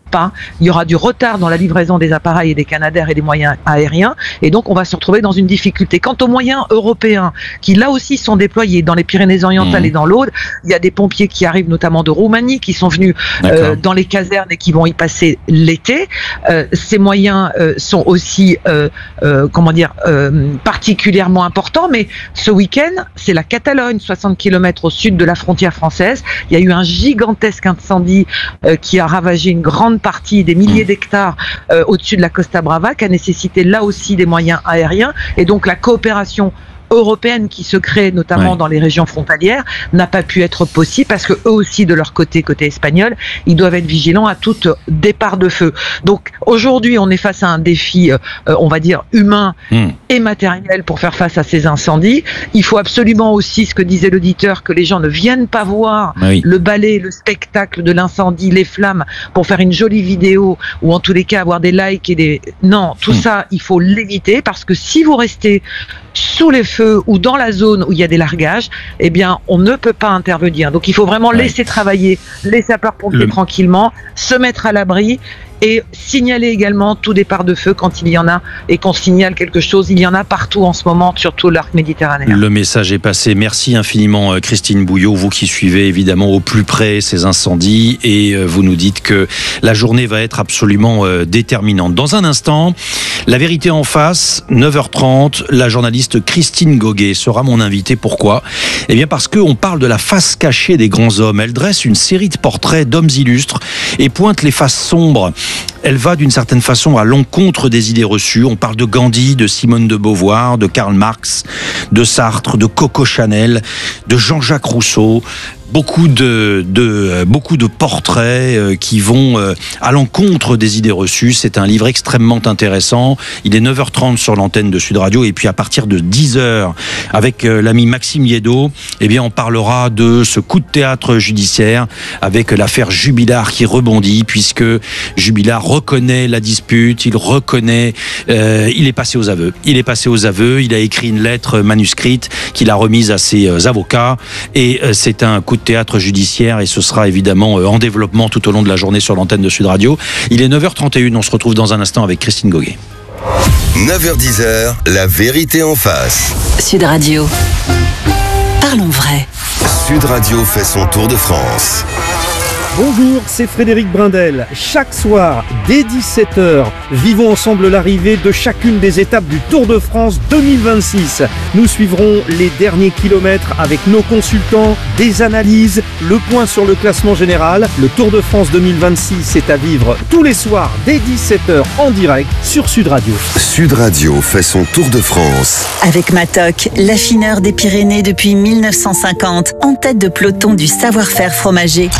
pas. Il y aura du retard dans la livraison des appareils et des Canadair et des moyens aériens, et donc on va se retrouver dans une difficulté. Quant aux moyens européens, qui là aussi sont déployés dans les Pyrénées-Orientales mmh. et dans l'Aude, il y a des pompiers qui arrivent notamment de Roumanie, qui sont venus euh, dans les casernes et qui vont y passer l'été. Euh, ces moyens euh, sont aussi, euh, euh, comment dire, euh, particulièrement importants, mais ce week-end, c'est la Catalogne, soixante kilomètres au sud de la frontière française. Il y a eu un gigantesque incendie euh, qui a ravagé une grande partie, des milliers d'hectares euh, au-dessus de la Costa Brava, qui a nécessité là aussi des moyens aériens, et donc la coopération européenne qui se crée notamment ouais. dans les régions frontalières n'a pas pu être possible parce que eux aussi de leur côté, côté espagnol, ils doivent être vigilants à tout départ de feu. Donc aujourd'hui on est face à un défi, euh, on va dire humain mmh. et matériel pour faire face à ces incendies. Il faut absolument aussi, ce que disait l'auditeur, que les gens ne viennent pas voir oui. le ballet, le spectacle de l'incendie, les flammes pour faire une jolie vidéo ou en tous les cas avoir des likes et des... Non, tout mmh. ça il faut l'éviter parce que si vous restez sous les feux ou dans la zone où il y a des largages, eh bien, on ne peut pas intervenir. Donc, il faut vraiment ouais. laisser travailler les sapeurs-pompiers le... tranquillement, se mettre à l'abri et signaler également tout départ de feu quand il y en a et qu'on signale quelque chose. Il y en a partout en ce moment, surtout l'arc méditerranéen. Le message est passé. Merci infiniment Christine Bouillot, vous qui suivez évidemment au plus près ces incendies et vous nous dites que la journée va être absolument déterminante. Dans un instant, la vérité en face, neuf heures trente, la journaliste Christine Goguet sera mon invitée. Pourquoi ? Eh bien parce qu'on parle de la face cachée des grands hommes. Elle dresse une série de portraits d'hommes illustres et pointe les faces sombres. Elle va d'une certaine façon à l'encontre des idées reçues. On parle de Gandhi, de Simone de Beauvoir, de Karl Marx, de Sartre, de Coco Chanel, de Jean-Jacques Rousseau. Beaucoup de, de, beaucoup de portraits qui vont à l'encontre des idées reçues. C'est un livre extrêmement intéressant. Il est neuf heures trente sur l'antenne de Sud Radio. Et puis à partir de dix heures, avec l'ami Maxime Yeddo, eh bien on parlera de ce coup de théâtre judiciaire avec l'affaire Jubilard qui rebondit, puisque Jubilard reconnaît la dispute, il reconnaît, euh, il est passé aux aveux. Il est passé aux aveux, il a écrit une lettre manuscrite qu'il a remise à ses avocats. Et c'est un coup de théâtre judiciaire et ce sera évidemment en développement tout au long de la journée sur l'antenne de Sud Radio. Il est neuf heures trente et une, on se retrouve dans un instant avec Christine Goguet. neuf heures dix, la vérité en face. Sud Radio. Parlons vrai. Sud Radio fait son tour de France. Bonjour, c'est Frédéric Brindel. Chaque soir, dès dix-sept heures, vivons ensemble l'arrivée de chacune des étapes du Tour de France deux mille vingt-six. Nous suivrons les derniers kilomètres avec nos consultants, des analyses, le point sur le classement général. Le Tour de France deux mille vingt-six est à vivre tous les soirs dès dix-sept heures en direct sur Sud Radio. Sud Radio fait son Tour de France. Avec Matok, l'affineur des Pyrénées depuis mille neuf cent cinquante, en tête de peloton du savoir-faire fromager.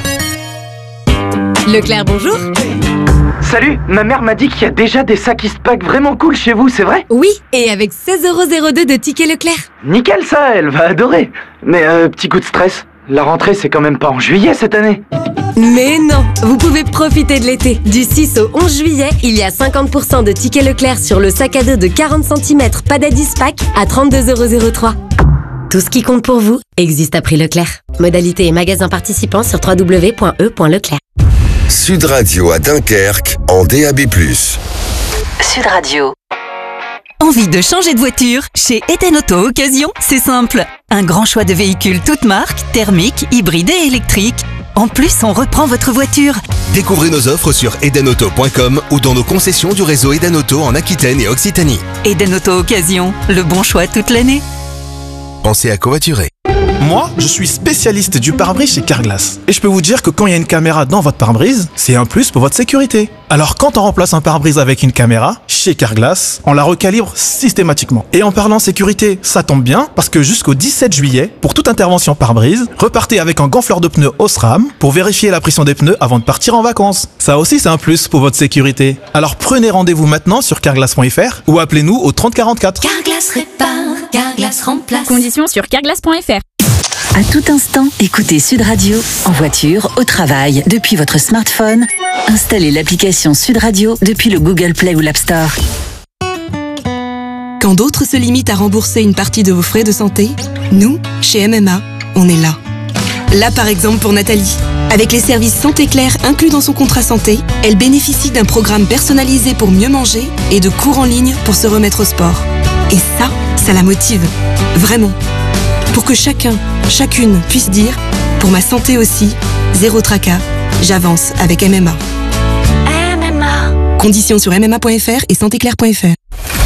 Leclerc, bonjour. Salut, ma mère m'a dit qu'il y a déjà des sacs Eastpak vraiment cool chez vous, c'est vrai? Oui, et avec seize euros zéro deux de tickets Leclerc. Nickel ça, elle va adorer. Mais euh, petit coup de stress, la rentrée c'est quand même pas en juillet cette année. Mais non, vous pouvez profiter de l'été. Du six au onze juillet, il y a cinquante pour cent de tickets Leclerc sur le sac à dos de quarante centimètres Padad Eastpak à trente-deux euros zéro trois. Tout ce qui compte pour vous existe à prix Leclerc. Modalité et magasin participants sur w w w point e point leclerc. Sud Radio à Dunkerque en D A B plus. Sud Radio. Envie de changer de voiture? Chez Eden Auto Occasion, c'est simple. Un grand choix de véhicules toutes marques, thermiques, hybrides et électriques. En plus, on reprend votre voiture. Découvrez nos offres sur eden auto point com ou dans nos concessions du réseau Eden Auto en Aquitaine et Occitanie. Eden Auto Occasion, le bon choix toute l'année. Pensez à covoiturer. Moi, je suis spécialiste du pare-brise chez Carglass. Et je peux vous dire que quand il y a une caméra dans votre pare-brise, c'est un plus pour votre sécurité. Alors quand on remplace un pare-brise avec une caméra, chez Carglass, on la recalibre systématiquement. Et en parlant sécurité, ça tombe bien, parce que jusqu'au dix-sept juillet, pour toute intervention pare-brise, repartez avec un gonfleur de pneus Osram pour vérifier la pression des pneus avant de partir en vacances. Ça aussi, c'est un plus pour votre sécurité. Alors prenez rendez-vous maintenant sur carglass point f r ou appelez-nous au trente quarante-quatre. Carglass répare, Carglass remplace. Conditions sur carglass point f r. À tout instant, écoutez Sud Radio, en voiture, au travail, depuis votre smartphone. Installez l'application Sud Radio depuis le Google Play ou l'App Store. Quand d'autres se limitent à rembourser une partie de vos frais de santé, nous, chez M M A, on est là. Là par exemple pour Nathalie. Avec les services Santé Claire inclus dans son contrat santé, elle bénéficie d'un programme personnalisé pour mieux manger et de cours en ligne pour se remettre au sport. Et ça, ça la motive. Vraiment. Pour que chacun, chacune puisse dire « Pour ma santé aussi, zéro tracas, j'avance avec M M A ». M M A. Conditions sur m m a point f r et santé claire point f r.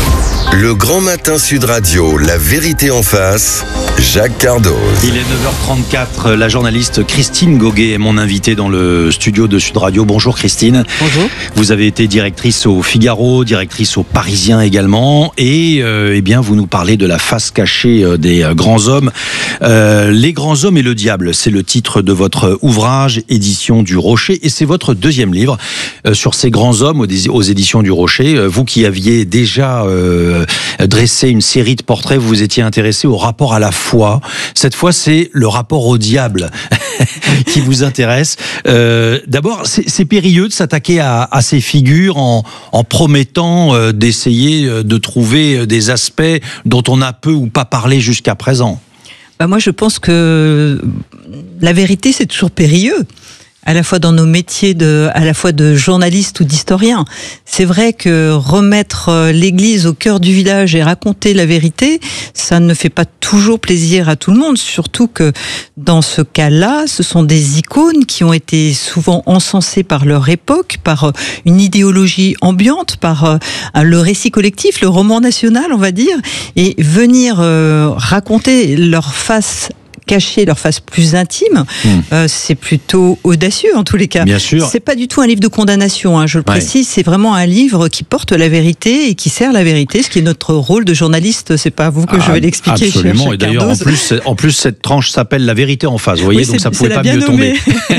Le Grand Matin Sud Radio, la vérité en face, Jacques Cardoz. Il est neuf heures trente-quatre, la journaliste Christine Goguet est mon invitée dans le studio de Sud Radio. Bonjour Christine. Bonjour. Vous avez été directrice au Figaro, directrice au Parisien également, et euh, eh bien vous nous parlez de la face cachée euh, des euh, grands hommes. Euh, Les grands hommes et le diable, c'est le titre de votre ouvrage, édition du Rocher, et c'est votre deuxième livre euh, sur ces grands hommes aux, aux éditions du Rocher. Euh, vous qui aviez déjà euh, dressé une série de portraits, vous vous étiez intéressé au rapport à la foi. Cette fois, c'est le rapport au diable qui vous intéresse. Euh, D'abord, c'est périlleux de s'attaquer à, à ces figures en, en promettant euh, d'essayer de trouver des aspects dont on a peu ou pas parlé jusqu'à présent. Bah moi, je pense que la vérité, c'est toujours périlleux. À la fois dans nos métiers de, à la fois de journaliste ou d'historien. C'est vrai que remettre l'église au cœur du village et raconter la vérité, ça ne fait pas toujours plaisir à tout le monde, surtout que dans ce cas-là, ce sont des icônes qui ont été souvent encensées par leur époque, par une idéologie ambiante, par le récit collectif, le roman national, on va dire, et venir euh, raconter leur face cacher leur face plus intime, mmh. euh, c'est plutôt audacieux en tous les cas. Bien sûr. C'est pas du tout un livre de condamnation, hein, je le précise, ouais. C'est vraiment un livre qui porte la vérité et qui sert la vérité, ce qui est notre rôle de journaliste. C'est pas à vous que ah, je vais l'expliquer. Absolument. Cher, et d'ailleurs, en plus, en plus, cette tranche s'appelle La vérité en face. Vous voyez, oui, donc ça pouvait pas mieux tomber.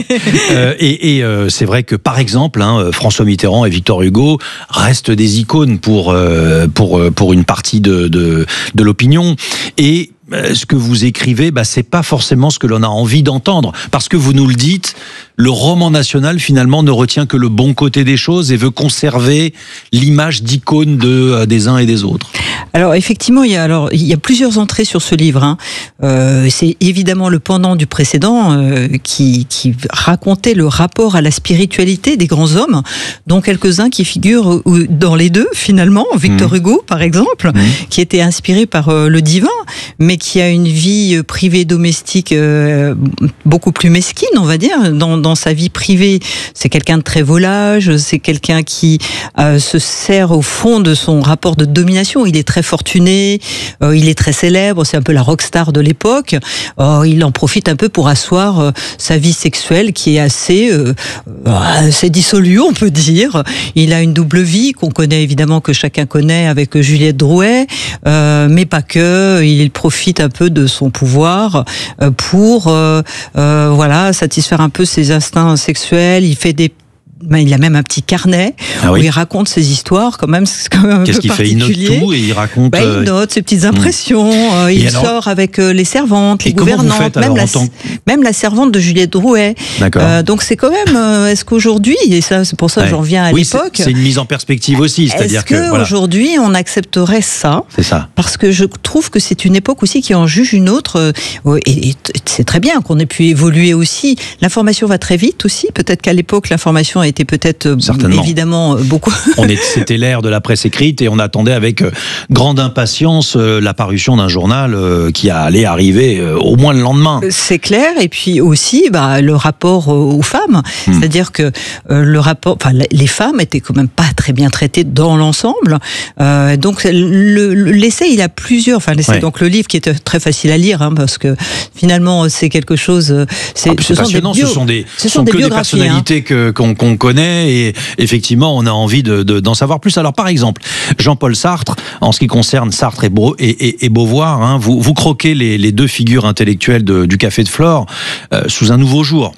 euh, et et euh, c'est vrai que par exemple, hein, François Mitterrand et Victor Hugo restent des icônes pour euh, pour pour une partie de de, de l'opinion. Et ce que vous écrivez, bah, c'est pas forcément ce que l'on a envie d'entendre. Parce que vous nous le dites, le roman national, finalement, ne retient que le bon côté des choses et veut conserver l'image d'icône de, euh, des uns et des autres. Alors, effectivement, il y a, alors, il y a plusieurs entrées sur ce livre. Hein. Euh, c'est évidemment le pendant du précédent euh, qui, qui racontait le rapport à la spiritualité des grands hommes, dont quelques-uns qui figurent dans les deux, finalement. Victor mmh. Hugo, par exemple, mmh. qui était inspiré par euh, le divin, mais qui a une vie privée domestique euh, beaucoup plus mesquine, on va dire. Dans, dans sa vie privée, c'est quelqu'un de très volage, c'est quelqu'un qui euh, se sert au fond de son rapport de domination. Il est très fortuné, euh, il est très célèbre, c'est un peu la rockstar de l'époque. Euh, il en profite un peu pour asseoir euh, sa vie sexuelle qui est assez, euh, assez dissolue, on peut dire. Il a une double vie qu'on connaît évidemment, que chacun connaît avec Juliette Drouet, euh, mais pas que. Il profite un peu de son pouvoir pour euh, euh, voilà, satisfaire un peu ses instincts sexuels. Il fait des Il a même un petit carnet ah oui. où il raconte ses histoires, quand même, c'est quand même un Qu'est-ce peu qu'il particulier. fait? Il note tout et il raconte. Bah, il note ses petites impressions. Mmh. Il et sort alors, avec les servantes, les gouvernantes, même la, tant... même la servante de Juliette Drouet. D'accord. Euh, donc c'est quand même. Est-ce qu'aujourd'hui, et ça, c'est pour ça que ouais. j'en reviens à oui, l'époque. C'est une mise en perspective aussi, c'est-à-dire que. Est-ce qu'aujourd'hui, voilà. on accepterait ça? C'est ça. Parce que je trouve que c'est une époque aussi qui en juge une autre. Et, et c'est très bien qu'on ait pu évoluer aussi. L'information va très vite aussi. Peut-être qu'à l'époque, l'information a été peut-être Certainement. évidemment beaucoup. On est, c'était l'ère de la presse écrite et on attendait avec grande impatience la parution d'un journal qui allait arriver au moins le lendemain. C'est clair. Et puis aussi, bah, le rapport aux femmes, hmm. c'est-à-dire que euh, le rapport, enfin, les femmes étaient quand même pas très bien traitées dans l'ensemble. Euh, donc le, l'essai, il a plusieurs. Enfin, l'essai, ouais. donc le livre qui est très facile à lire, hein, parce que finalement c'est quelque chose. C'est, ah, c'est ce passionnant. Bio, ce sont des, ce sont, sont des que des personnalités hein. que, qu'on, qu'on connaît. Et effectivement, on a envie de, de, d'en savoir plus. Alors, par exemple, Jean-Paul Sartre, en ce qui concerne Sartre et, Beau, et, et, et Beauvoir, hein, vous, vous croquez les, les deux figures intellectuelles de, du Café de Flore euh, sous un nouveau jour.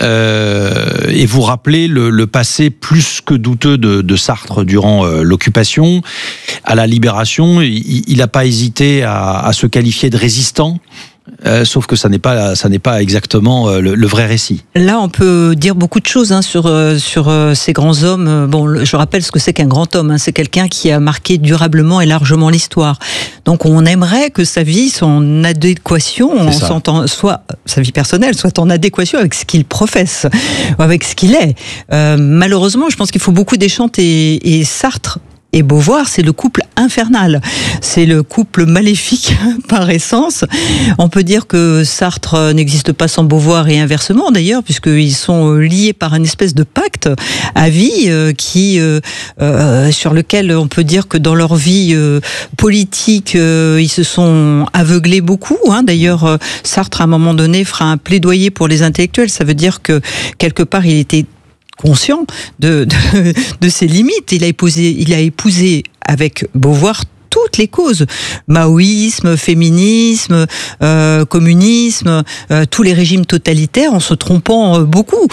Euh, et vous rappelez le, le passé plus que douteux de, de Sartre durant euh, l'occupation. À la Libération, il n'a pas hésité à, à se qualifier de résistant. Euh, sauf que ça n'est pas, ça n'est pas exactement euh, le, le vrai récit. Là, on peut dire beaucoup de choses hein, sur euh, sur euh, ces grands hommes. Bon, le, je rappelle ce que c'est qu'un grand homme. Hein, c'est quelqu'un qui a marqué durablement et largement l'histoire. Donc, on aimerait que sa vie soit en adéquation, en s'entend, soit sa vie personnelle, soit en adéquation avec ce qu'il professe, avec ce qu'il est. Euh, malheureusement, je pense qu'il faut beaucoup déchanter et, et Sartre. Et Beauvoir, c'est le couple infernal. C'est le couple maléfique par essence. On peut dire que Sartre n'existe pas sans Beauvoir et inversement d'ailleurs, puisqu'ils sont liés par une espèce de pacte à vie euh, qui, euh, euh, sur lequel on peut dire que dans leur vie euh, politique, euh, ils se sont aveuglés beaucoup. Hein. D'ailleurs, euh, Sartre, à un moment donné, fera un plaidoyer pour les intellectuels. Ça veut dire que, quelque part, il était conscient de, de, de ses limites. Il a épousé, il a épousé avec Beauvoir toutes les causes, maoïsme, féminisme, euh, communisme, euh, tous les régimes totalitaires, en se trompant euh, beaucoup.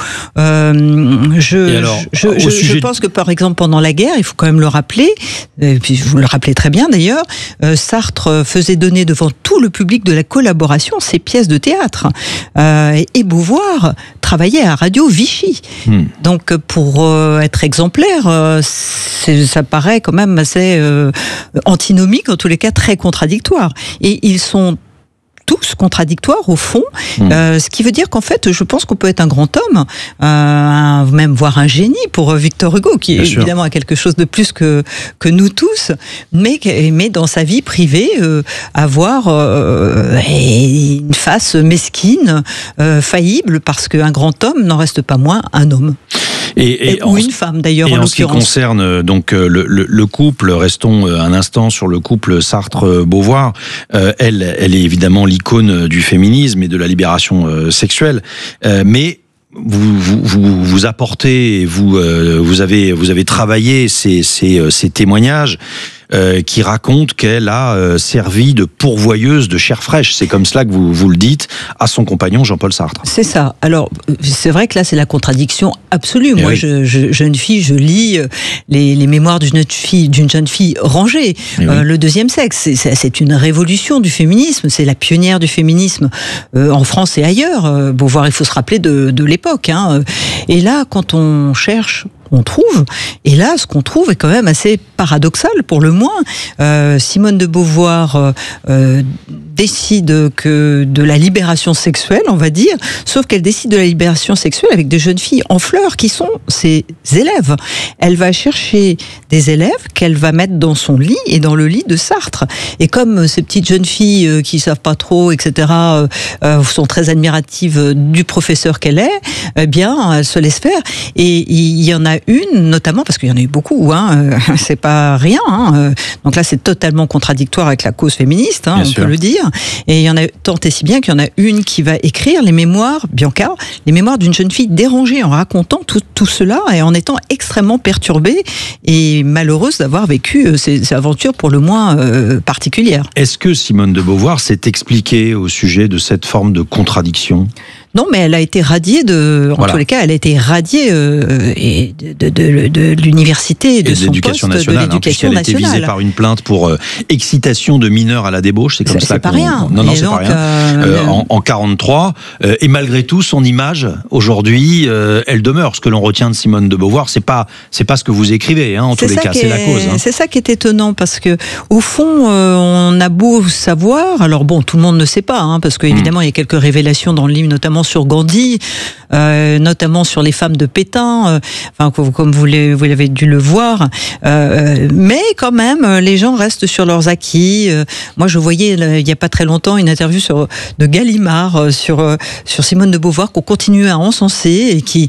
Euh, je, alors, je, je, je pense que par exemple pendant la guerre, il faut quand même le rappeler, et puis vous le rappelez très bien d'ailleurs, euh, Sartre faisait donner devant tout le public de la collaboration ses pièces de théâtre, euh, et Beauvoir travaillait à Radio Vichy. Hmm. Donc pour euh, être exemplaire, euh, ça paraît quand même assez euh, antinomique, en tous les cas très contradictoire. Et ils sont tous contradictoires au fond, mmh. euh, ce qui veut dire qu'en fait, je pense qu'on peut être un grand homme, euh, un, même voire un génie pour Victor Hugo, qui Bien évidemment sûr. a quelque chose de plus que que nous tous, mais mais dans sa vie privée, euh, avoir euh, une face mesquine, euh, faillible, parce qu'un grand homme n'en reste pas moins un homme. Et, et ou en, une femme d'ailleurs en, en ce qui concerne donc le, le, le couple, restons un instant sur le couple Sartre-Beauvoir. Euh, elle, elle est évidemment l'icône du féminisme et de la libération euh, sexuelle, euh, mais vous, vous, vous, vous apportez, vous, euh, vous avez, vous avez travaillé ces, ces, ces témoignages. Euh, qui raconte qu'elle a euh, servi de pourvoyeuse de chair fraîche. C'est comme cela que vous, vous le dites à son compagnon Jean-Paul Sartre. C'est ça. Alors, c'est vrai que là, c'est la contradiction absolue. Et Moi, oui. je, je, jeune fille, je lis les, les mémoires d'une jeune fille, d'une jeune fille rangée. Euh, oui. Le deuxième sexe, c'est, c'est une révolution du féminisme. C'est la pionnière du féminisme euh, en France et ailleurs. Euh, Beauvoir, il faut se rappeler de, de l'époque. Hein. Et là, quand on cherche... on trouve, et là, ce qu'on trouve est quand même assez paradoxal, pour le moins. Euh, Simone de Beauvoir euh, décide que de la libération sexuelle, on va dire, sauf qu'elle décide de la libération sexuelle avec des jeunes filles en fleurs qui sont ses élèves. Elle va chercher des élèves qu'elle va mettre dans son lit et dans le lit de Sartre. Et comme ces petites jeunes filles euh, qui savent pas trop, et cetera, euh, sont très admiratives du professeur qu'elle est, eh bien, elles se laissent faire. Et il y en a une, notamment, parce qu'il y en a eu beaucoup, hein, euh, c'est pas rien. Hein, donc là, c'est totalement contradictoire avec la cause féministe, hein, on sûr. peut le dire. Et il y en a tant et si bien qu'il y en a une qui va écrire les mémoires, Bianca, les mémoires d'une jeune fille dérangée en racontant tout, tout cela et en étant extrêmement perturbée et malheureuse d'avoir vécu ces, ces aventures pour le moins euh, particulières. Est-ce que Simone de Beauvoir s'est expliquée au sujet de cette forme de contradiction ? Non, mais elle a été radiée de, en voilà. tous les cas, elle a été radiée euh, et de, de, de, de l'université, de et son l'éducation poste, nationale, de l'éducation hein, nationale. Elle a été visée par une plainte pour euh, excitation de mineurs à la débauche, c'est comme c'est, ça. C'est pas rien. Non, non, et c'est donc, pas rien. Euh, euh, en, en quarante-trois, euh, et malgré tout, son image aujourd'hui, euh, elle demeure. Ce que l'on retient de Simone de Beauvoir, c'est pas, c'est pas ce que vous écrivez, hein, en tous les cas, c'est la cause. Hein. C'est ça qui est étonnant, parce que au fond, euh, on a beau savoir. Alors bon, tout le monde ne sait pas, hein, parce qu'évidemment, mmh. il y a quelques révélations dans le livre, notamment sur Gandhi. Euh, notamment sur les femmes de Pétain, euh, enfin, comme vous l'avez, vous l'avez dû le voir, euh, mais quand même, les gens restent sur leurs acquis. Euh, moi, je voyais là, il n'y a pas très longtemps une interview sur, de Gallimard euh, sur, euh, sur Simone de Beauvoir qu'on continue à encenser et qui,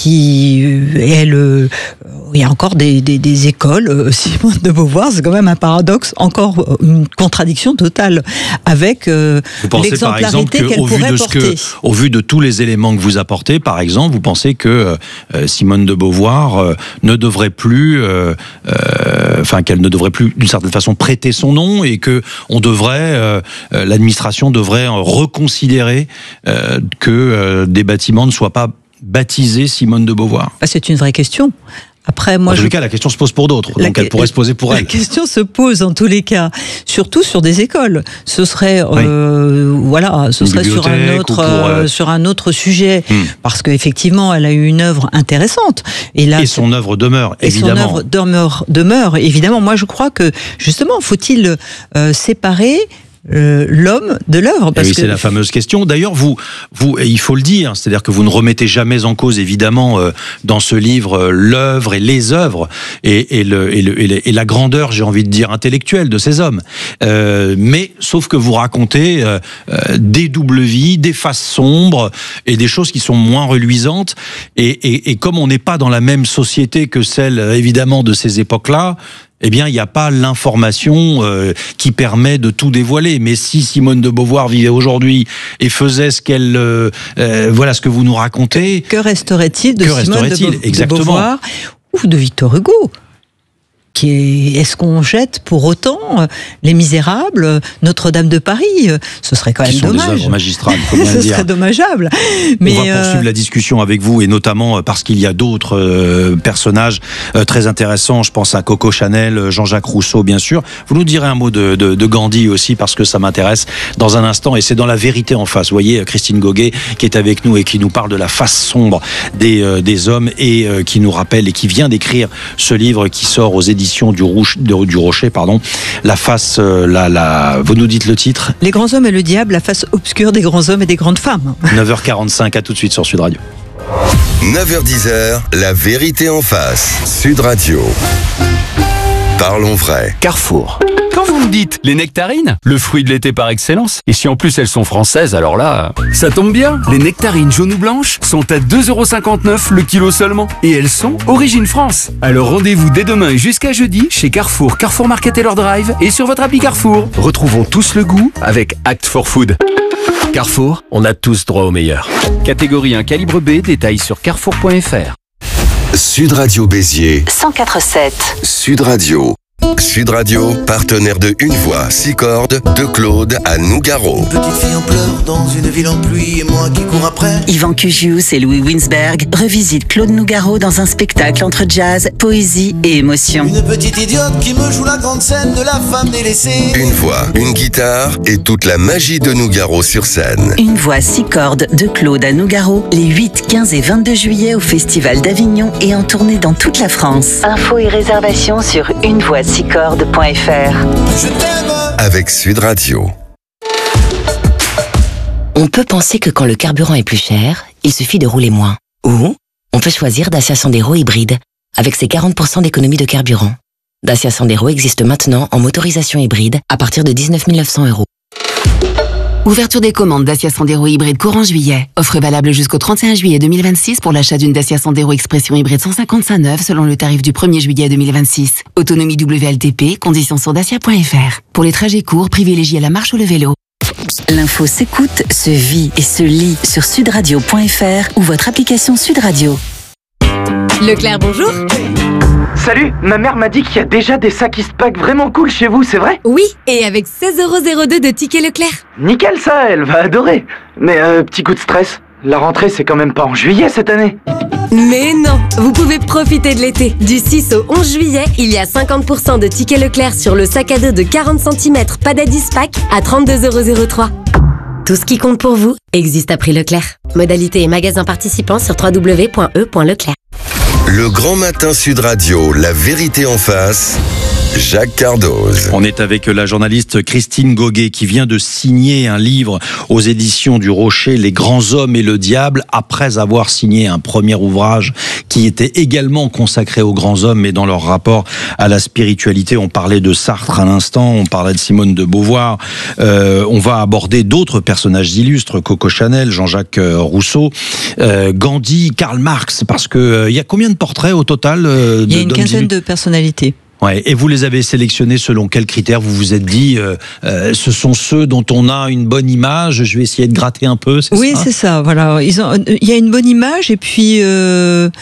qui euh, elle, euh, il y a encore des, des, des écoles, euh, Simone de Beauvoir, c'est quand même un paradoxe, encore une contradiction totale avec euh, l'exemplarité qu'elle pourrait porter. Que, au vu de tous les éléments que vous apportez, par exemple, vous pensez que euh, Simone de Beauvoir euh, ne devrait plus, euh, euh, enfin qu'elle ne devrait plus d'une certaine façon prêter son nom et que on devrait, euh, l'administration devrait reconsidérer euh, que euh, des bâtiments ne soient pas baptisés Simone de Beauvoir. C'est une vraie question. Après, moi, en tous je... les cas, la question se pose pour d'autres, donc elle pourrait se poser pour la elle. La question se pose en tous les cas, surtout sur des écoles. Ce serait, oui. euh, voilà, ce une serait sur un autre, pour, euh... sur un autre sujet, hmm. parce qu'effectivement, elle a eu une œuvre intéressante. Et là, et son œuvre demeure, et évidemment. Et son œuvre demeure, demeure, évidemment. Moi, je crois que justement, faut-il euh, séparer Euh, l'homme de l'œuvre, parce oui, que c'est la fameuse question. D'ailleurs, vous, vous, il faut le dire, c'est-à-dire que vous ne remettez jamais en cause, évidemment, euh, dans ce livre, euh, l'œuvre et les œuvres et, et, le, et, le, et, le, et la grandeur, j'ai envie de dire, intellectuelle de ces hommes. Euh, mais sauf que vous racontez euh, euh, des doubles vies, des faces sombres et des choses qui sont moins reluisantes. Et, et, et comme on n'est pas dans la même société que celle, évidemment, de ces époques-là, eh bien, il n'y a pas l'information euh, qui permet de tout dévoiler. Mais si Simone de Beauvoir vivait aujourd'hui et faisait ce qu'elle, euh, euh, voilà ce que vous nous racontez, que resterait-il de que Simone resterait-il de, Be- Exactement. de Beauvoir ou de Victor Hugo? Qui est, est-ce qu'on jette pour autant Les Misérables, Notre-Dame de Paris? Ce serait quand même qui sont dommage. Des œuvres magistrales, faut bien Ce le dire. serait dommageable. Mais Mais on va poursuivre euh... la discussion avec vous, et notamment parce qu'il y a d'autres euh, personnages euh, très intéressants. Je pense à Coco Chanel, Jean-Jacques Rousseau, bien sûr. Vous nous direz un mot de, de, de Gandhi aussi, parce que ça m'intéresse dans un instant, et c'est dans La Vérité en face. Vous voyez, Christine Goguet qui est avec nous et qui nous parle de la face sombre des, euh, des hommes, et euh, qui nous rappelle et qui vient d'écrire ce livre qui sort aux éditions du Rouge. De, du Rocher, pardon, la face, euh, la, la, vous nous dites le titre? Les grands hommes et le diable, la face obscure des grands hommes et des grandes femmes. neuf heures quarante-cinq, à tout de suite sur Sud Radio. neuf heures dix, La Vérité en face, Sud Radio. Parlons vrai. Carrefour. Quand vous me dites les nectarines, le fruit de l'été par excellence, et si en plus elles sont françaises, alors là, ça tombe bien. Les nectarines jaunes ou blanches sont à deux euros cinquante-neuf le kilo seulement, et elles sont origine France. Alors rendez-vous dès demain et jusqu'à jeudi chez Carrefour, Carrefour Market et leur drive, et sur votre appli Carrefour. Retrouvons tous le goût avec Act for Food. Carrefour, on a tous droit au meilleur. Catégorie un calibre B, détails sur carrefour point f r. Sud Radio Béziers cent quatre sept. Sud Radio. Sud Radio, partenaire de Une Voix, six cordes, de Claude à Nougaro. Petite fille en pleurs dans une ville en pluie et moi qui cours après. Yvan Cugius et Louis Winsberg revisitent Claude Nougaro dans un spectacle entre jazz, poésie et émotion. Une petite idiote qui me joue la grande scène de la femme délaissée. Une voix, une guitare et toute la magie de Nougaro sur scène. Une voix, six cordes de Claude à Nougaro, les huit, quinze et vingt-deux juillet au Festival d'Avignon et en tournée dans toute la France. Infos et réservations sur une voix six cordes point f r. Je t'aime avec Sud Radio. On peut penser que quand le carburant est plus cher, il suffit de rouler moins. Ou on peut choisir Dacia Sandero hybride avec ses quarante pour cent d'économie de carburant. Dacia Sandero existe maintenant en motorisation hybride à partir de dix-neuf mille neuf cents euros. Ouverture des commandes Dacia Sandero hybride courant juillet. Offre valable jusqu'au trente et un juillet deux mille vingt-six pour l'achat d'une Dacia Sandero Expression hybride cent cinquante-cinq neuve selon le tarif du premier juillet deux mille vingt-six. Autonomie W L T P, conditions sur dacia point f r. Pour les trajets courts, privilégiez la marche ou le vélo. L'info s'écoute, se vit et se lit sur sudradio point f r ou votre application Sud Radio. Leclerc, bonjour. Salut, ma mère m'a dit qu'il y a déjà des sacs Eastpak vraiment cool chez vous, c'est vrai? Oui, et avec seize euros zéro deux de tickets Leclerc. Nickel ça, elle va adorer. Mais euh, petit coup de stress, la rentrée c'est quand même pas en juillet cette année. Mais non, vous pouvez profiter de l'été. Du six au onze juillet, il y a cinquante pour cent de tickets Leclerc sur le sac à dos de quarante centimètres Padadis Pack à trente-deux euros zéro trois. Tout ce qui compte pour vous existe à prix Leclerc. Modalité et magasins participants sur w w w point e point leclerc. Le Grand Matin Sud Radio, La Vérité en face, Jacques Cardoz. On est avec la journaliste Christine Goguet qui vient de signer un livre aux éditions du Rocher, Les grands hommes et le diable, après avoir signé un premier ouvrage qui était également consacré aux grands hommes, mais dans leur rapport à la spiritualité. On parlait de Sartre à l'instant, on parlait de Simone de Beauvoir. Euh, on va aborder d'autres personnages illustres, Coco Chanel, Jean-Jacques Rousseau, euh, Gandhi, Karl Marx, parce que euh, il y a combien de portraits au total euh, Il y a de, une quinzaine de personnalités. Ouais, et vous les avez sélectionnés selon quels critères? Vous vous êtes dit, euh, euh, ce sont ceux dont on a une bonne image, je vais essayer de gratter un peu, c'est oui, ça? Oui, c'est ça, voilà. Ils ont, il y a une bonne image, et puis... Euh,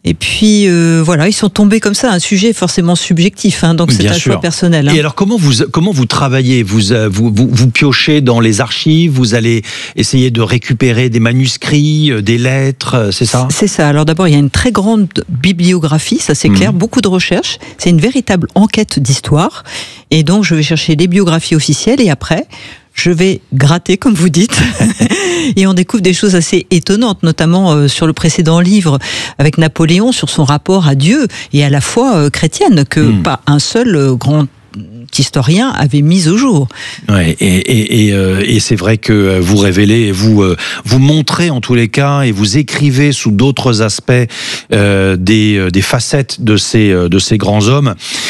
Et puis euh, voilà, ils sont tombés comme ça, un sujet forcément subjectif, hein, donc c'est Bien un sûr. choix personnel. Hein. Et alors comment vous comment vous travaillez, vous, vous vous vous piochez dans les archives, vous allez essayer de récupérer des manuscrits, des lettres, c'est ça? C'est ça. Alors d'abord, il y a une très grande bibliographie, ça c'est clair, mmh. beaucoup de recherches. C'est une véritable enquête d'histoire. Et donc je vais chercher des biographies officielles et après je vais gratter, comme vous dites, et on découvre des choses assez étonnantes, notamment euh, sur le précédent livre avec Napoléon, sur son rapport à Dieu et à la foi euh, chrétienne, que mmh. pas un seul euh, grand historien avait mis au jour. Ouais, et, et, et, euh, et c'est vrai que vous révélez, vous euh, vous montrez en tous les cas, et vous écrivez sous d'autres aspects euh, des, des facettes de ces de ces grands hommes.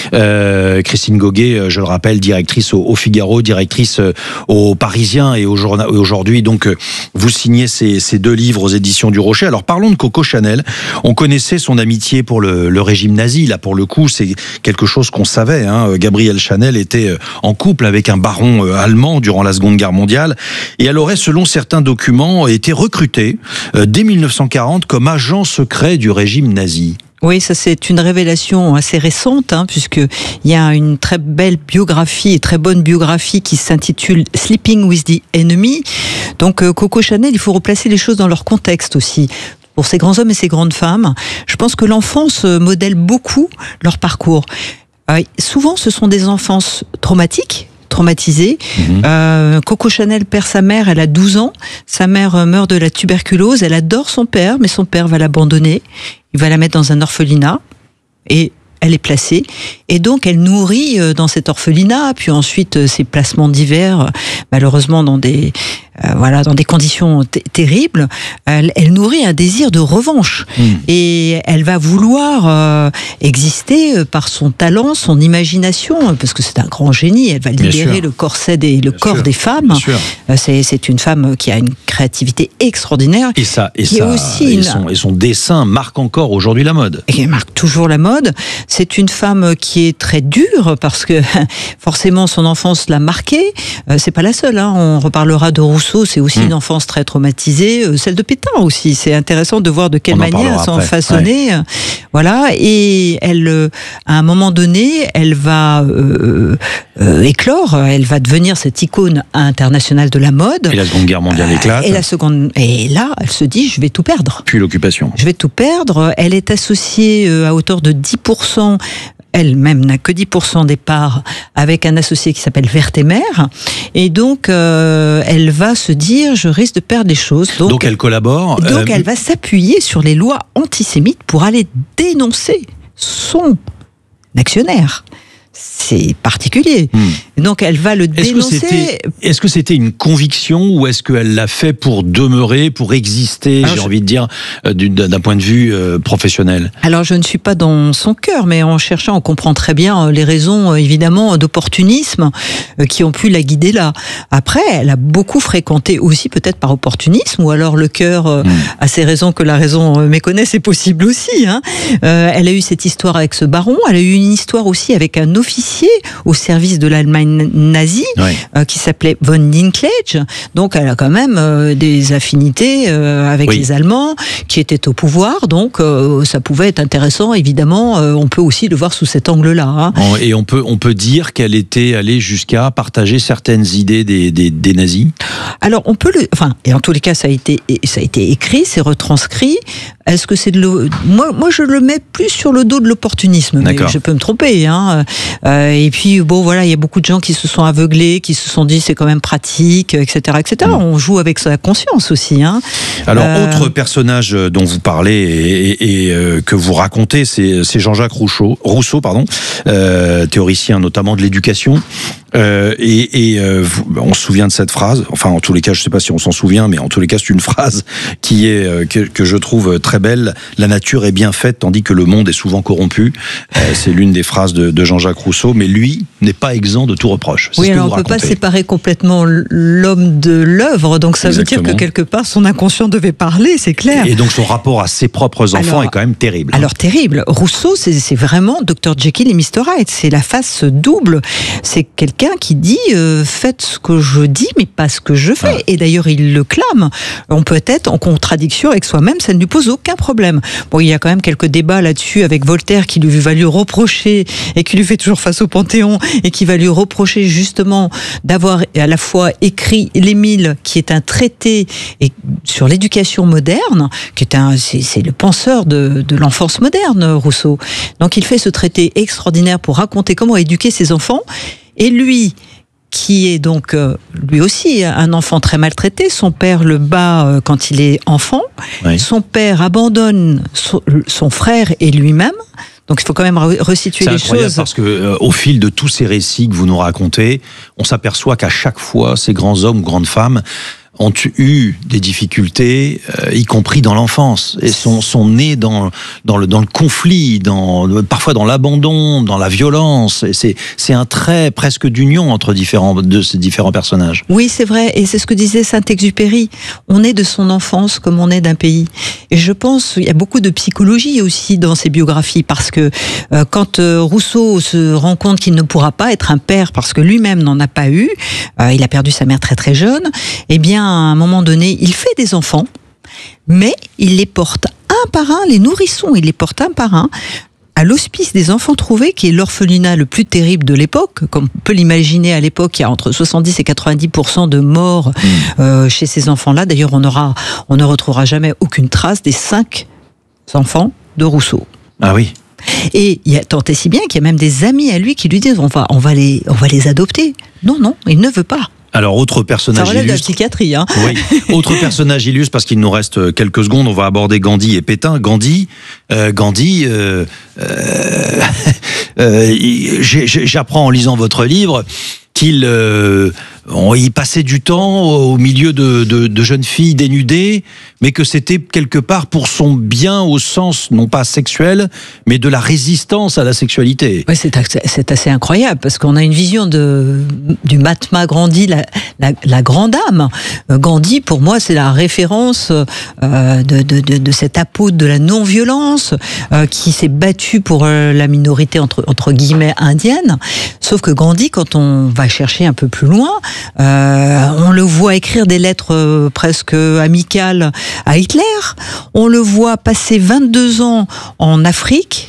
Euh, Christine Goguet, je le rappelle, directrice au, au Figaro, directrice au Parisien et au journal, aujourd'hui, donc vous signez ces, ces deux livres aux éditions du Rocher. Alors parlons de Coco Chanel. On connaissait son amitié pour le, le régime nazi. Là, pour le coup, c'est quelque chose qu'on savait. Hein. Gabrielle Chanel était en couple avec un baron allemand durant la Seconde Guerre mondiale et elle aurait, selon certains documents, été recrutée dès mille neuf cent quarante comme agent secret du régime nazi. Oui, ça c'est une révélation assez récente, hein, puisqu'il y a une très belle biographie, et très bonne biographie qui s'intitule « Sleeping with the Enemy ». Donc euh, Coco Chanel, il faut replacer les choses dans leur contexte aussi. Pour ces grands hommes et ces grandes femmes, je pense que l'enfance modèle beaucoup leur parcours. Euh, souvent, ce sont des enfances traumatiques, traumatisées. Mmh. Euh, Coco Chanel perd sa mère, elle a douze ans. Sa mère meurt de la tuberculose. Elle adore son père, mais son père va l'abandonner. Il va la mettre dans un orphelinat. Et elle est placée. Et donc, elle nourrit dans cet orphelinat, puis ensuite ses placements divers, malheureusement dans des... Euh, voilà, dans des conditions t- terribles, elle, elle nourrit un désir de revanche. Mmh. Et elle va vouloir euh, exister par son talent, son imagination, parce que c'est un grand génie. Elle va libérer le corset des, le Bien corps sûr. des femmes. Euh, c'est, c'est une femme qui a une créativité extraordinaire. Et ça, et, qui ça, est aussi et, une... son, et son dessin marque encore aujourd'hui la mode. Et elle marque toujours la mode. C'est une femme qui est très dure, parce que forcément son enfance l'a marquée. Euh, c'est pas la seule, hein. On reparlera de Rousseau. C'est aussi mmh. une enfance très traumatisée, celle de Pétain aussi. C'est intéressant de voir de quelle manière elles sont façonnées. Ouais. Voilà. Et elle, à un moment donné, elle va euh, euh, éclore. Elle va devenir cette icône internationale de la mode. Et la Seconde Guerre mondiale éclate. Et la seconde. Et là, elle se dit, je vais tout perdre. Puis l'occupation. Je vais tout perdre. Elle est associée à hauteur de dix pour cent. Elle-même n'a que dix pour cent des parts avec un associé qui s'appelle Vertemer. Et donc, euh, elle va se dire, je risque de perdre les choses. Donc, donc elle collabore. Donc, euh... elle va s'appuyer sur les lois antisémites pour aller dénoncer son actionnaire. C'est particulier. Mmh. Donc elle va le est-ce dénoncer. Que c'était, est-ce que c'était une conviction ou est-ce qu'elle l'a fait pour demeurer, pour exister, Alors j'ai je... envie de dire, d'un point de vue euh, professionnel? Alors je ne suis pas dans son cœur, mais en cherchant, on comprend très bien les raisons, évidemment, d'opportunisme qui ont pu la guider là. Après, elle a beaucoup fréquenté aussi, peut-être par opportunisme, ou alors le cœur mmh. a ses raisons que la raison méconnaît, c'est possible aussi. Hein. Euh, elle a eu cette histoire avec ce baron, elle a eu une histoire aussi avec un officier au service de l'Allemagne nazie, oui. euh, qui s'appelait von Dinklage. Donc elle a quand même euh, des affinités euh, avec oui. les Allemands qui étaient au pouvoir. Donc euh, ça pouvait être intéressant, évidemment. Euh, on peut aussi le voir sous cet angle-là. Hein. Et on peut, on peut dire qu'elle était allée jusqu'à partager certaines idées des, des, des nazis. Alors on peut le... Enfin, et en tous les cas, ça a été, ça a été écrit, c'est retranscrit. Est-ce que c'est de le... Moi, moi, je le mets plus sur le dos de l'opportunisme. Mais je peux me tromper. Hein. Euh, et puis, bon, voilà, il y a beaucoup de gens qui se sont aveuglés, qui se sont dit c'est quand même pratique, et cetera, et cetera. Mmh. On joue avec sa conscience aussi. Hein. Alors, euh... autre personnage dont vous parlez et, et, et euh, que vous racontez, c'est, c'est Jean-Jacques Rousseau, Rousseau pardon, euh, théoricien notamment de l'éducation. Euh, et et euh, on se souvient de cette phrase, enfin en tous les cas je ne sais pas si on s'en souvient, mais en tous les cas c'est une phrase qui est euh, que, que je trouve très belle. La nature est bien faite tandis que le monde est souvent corrompu. Euh, c'est l'une des phrases de, de Jean-Jacques Rousseau, mais lui n'est pas exempt de tout reproche. C'est oui, ce alors que vous on ne peut pas racontez. séparer complètement l'homme de l'œuvre, donc ça Exactement. veut dire que quelque part son inconscient devait parler, c'est clair. Et donc son rapport à ses propres enfants Alors, est quand même terrible. Alors terrible. Rousseau, c'est c'est vraiment docteur Jekyll et mister Hyde. C'est la face double. C'est quelqu'un qui dit euh, faites ce que je dis, mais pas ce que je fais. Ouais. Et d'ailleurs, il le clame. On peut être en contradiction avec soi-même, ça ne lui pose aucun problème. Bon, il y a quand même quelques débats là-dessus avec Voltaire qui lui va lui reprocher et qui lui fait toujours face au Panthéon et qui va lui reprocher justement d'avoir à la fois écrit l'Émile, qui est un traité et, sur l'éducation moderne, qui est un, c'est, c'est le penseur de, de l'enfance moderne, Rousseau. Donc il fait ce traité extraordinaire pour raconter comment éduquer ses enfants. Et lui, qui est donc euh, lui aussi un enfant très maltraité, son père le bat euh, quand il est enfant, Oui. son père abandonne son, son frère et lui-même. Donc il faut quand même re- resituer C'est les incroyable choses. parce que euh, au fil de tous ces récits que vous nous racontez, on s'aperçoit qu'à chaque fois, ces grands hommes ou grandes femmes ont eu des difficultés, euh, y compris dans l'enfance, et sont, sont nés dans, dans, le, dans le conflit, dans, parfois dans l'abandon, dans la violence. Et c'est, c'est un trait presque d'union entre différents, de ces différents personnages. Oui, c'est vrai, et c'est ce que disait Saint-Exupéry. On est de son enfance comme on est d'un pays. Et je pense qu'il y a beaucoup de psychologie aussi dans ces biographies, parce que euh, quand euh, Rousseau se rend compte qu'il ne pourra pas être un père parce que lui-même n'en a pas eu, euh, il a perdu sa mère très très jeune, eh bien à un moment donné, il fait des enfants, mais il les porte un par un, les nourrissons, il les porte un par un à l'hospice des enfants trouvés, qui est l'orphelinat le plus terrible de l'époque. Comme on peut l'imaginer, à l'époque, il y a entre soixante-dix et quatre-vingt-dix pour cent de morts euh, chez ces enfants-là. D'ailleurs, on aura, on ne retrouvera jamais aucune trace des cinq enfants de Rousseau. Ah oui. Et il y a tant et si bien qu'il y a même des amis à lui qui lui disent on va, on va les, on va les adopter. Non, non, il ne veut pas. Alors, autre personnage Ça relève de la illustre. psychiatrie, hein. Oui. Autre personnage illustre, parce qu'il nous reste quelques secondes, on va aborder Gandhi et Pétain. Gandhi, euh, Gandhi, euh, euh, euh, j'ai- j'ai- j'apprends en lisant votre livre qu'il euh, on y passait du temps au milieu de, de, de jeunes filles dénudées, mais que c'était quelque part pour son bien au sens, non pas sexuel, mais de la résistance à la sexualité. Ouais, c'est, c'est assez incroyable parce qu'on a une vision de, du Mahatma Gandhi, la, la, la grande âme. Euh, Gandhi, pour moi, c'est la référence euh, de, de, de, de cet apôtre de la non-violence euh, qui s'est battu pour euh, la minorité entre, entre guillemets indienne. Sauf que Gandhi, quand on va chercher un peu plus loin, euh, on le voit écrire des lettres euh, presque amicales à Hitler. On le voit passer vingt-deux ans en Afrique.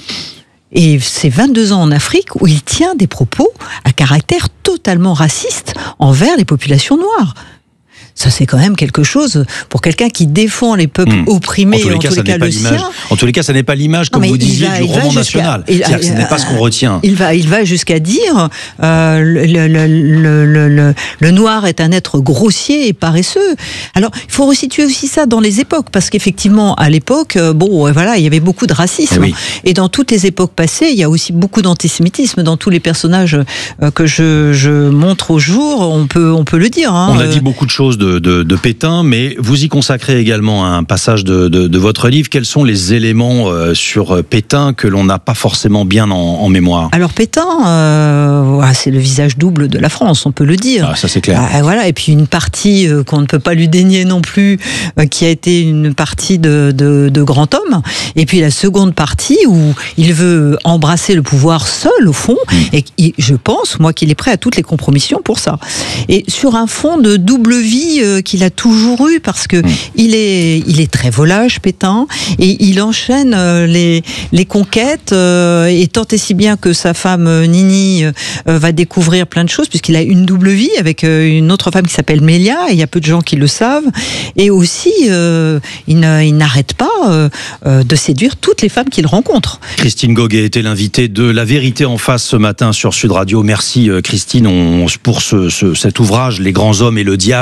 Et c'est vingt-deux ans en Afrique où il tient des propos à caractère totalement raciste envers les populations noires. Ça, c'est quand même quelque chose pour quelqu'un qui défend les peuples Mmh. opprimés, En tous les en cas, tous ça les n'est cas pas le l'image. sien. En tous les cas, ça n'est pas l'image, comme Non, mais vous il disiez, va- du il va roman jusqu'à- national. il- C'est-à-dire que ce n'est pas ce qu'on retient. Il va, il va jusqu'à dire euh, le, le, le, le, le, le noir est un être grossier et paresseux. Alors, il faut resituer aussi ça dans les époques, parce qu'effectivement, à l'époque, euh, bon, voilà, il y avait beaucoup de racisme. Eh oui. Et dans toutes les époques passées, il y a aussi beaucoup d'antisémitisme dans tous les personnages euh, que je, je montre au jour. On peut, on peut le dire. Hein, On a euh, dit beaucoup de choses de, de, de Pétain, mais vous y consacrez également un passage de, de, de votre livre. Quels sont les éléments euh, sur Pétain que l'on n'a pas forcément bien en, en mémoire? Alors Pétain, euh, voilà, c'est le visage double de la France, on peut le dire. Ah, ça c'est clair. Ah, voilà, et puis une partie euh, qu'on ne peut pas lui dénier non plus, euh, qui a été une partie de, de, de grand homme. Et puis la seconde partie où il veut embrasser le pouvoir seul au fond, Mmh. et qui- je pense, moi, qu'il est prêt à toutes les compromissions pour ça. Et sur un fond de double vie euh, qu'il a toujours eu, parce que Mmh. il est, il est très volage, Pétain, et il enchaîne euh, les, les conquêtes, euh, et tant et si bien que sa femme euh, Nini euh, va découvrir plein de choses, puisqu'il a une double vie avec euh, une autre femme qui s'appelle Mélia, et il y a peu de gens qui le savent, et aussi euh, il, ne- il n'arrête pas euh, euh, de séduire toutes les femmes qu'il rencontre. Christine Goguet était l'invitée de La Vérité en face ce matin sur Sud Radio. Merci euh, Christine on, pour ce, ce, cet ouvrage, Les grands hommes et le diable,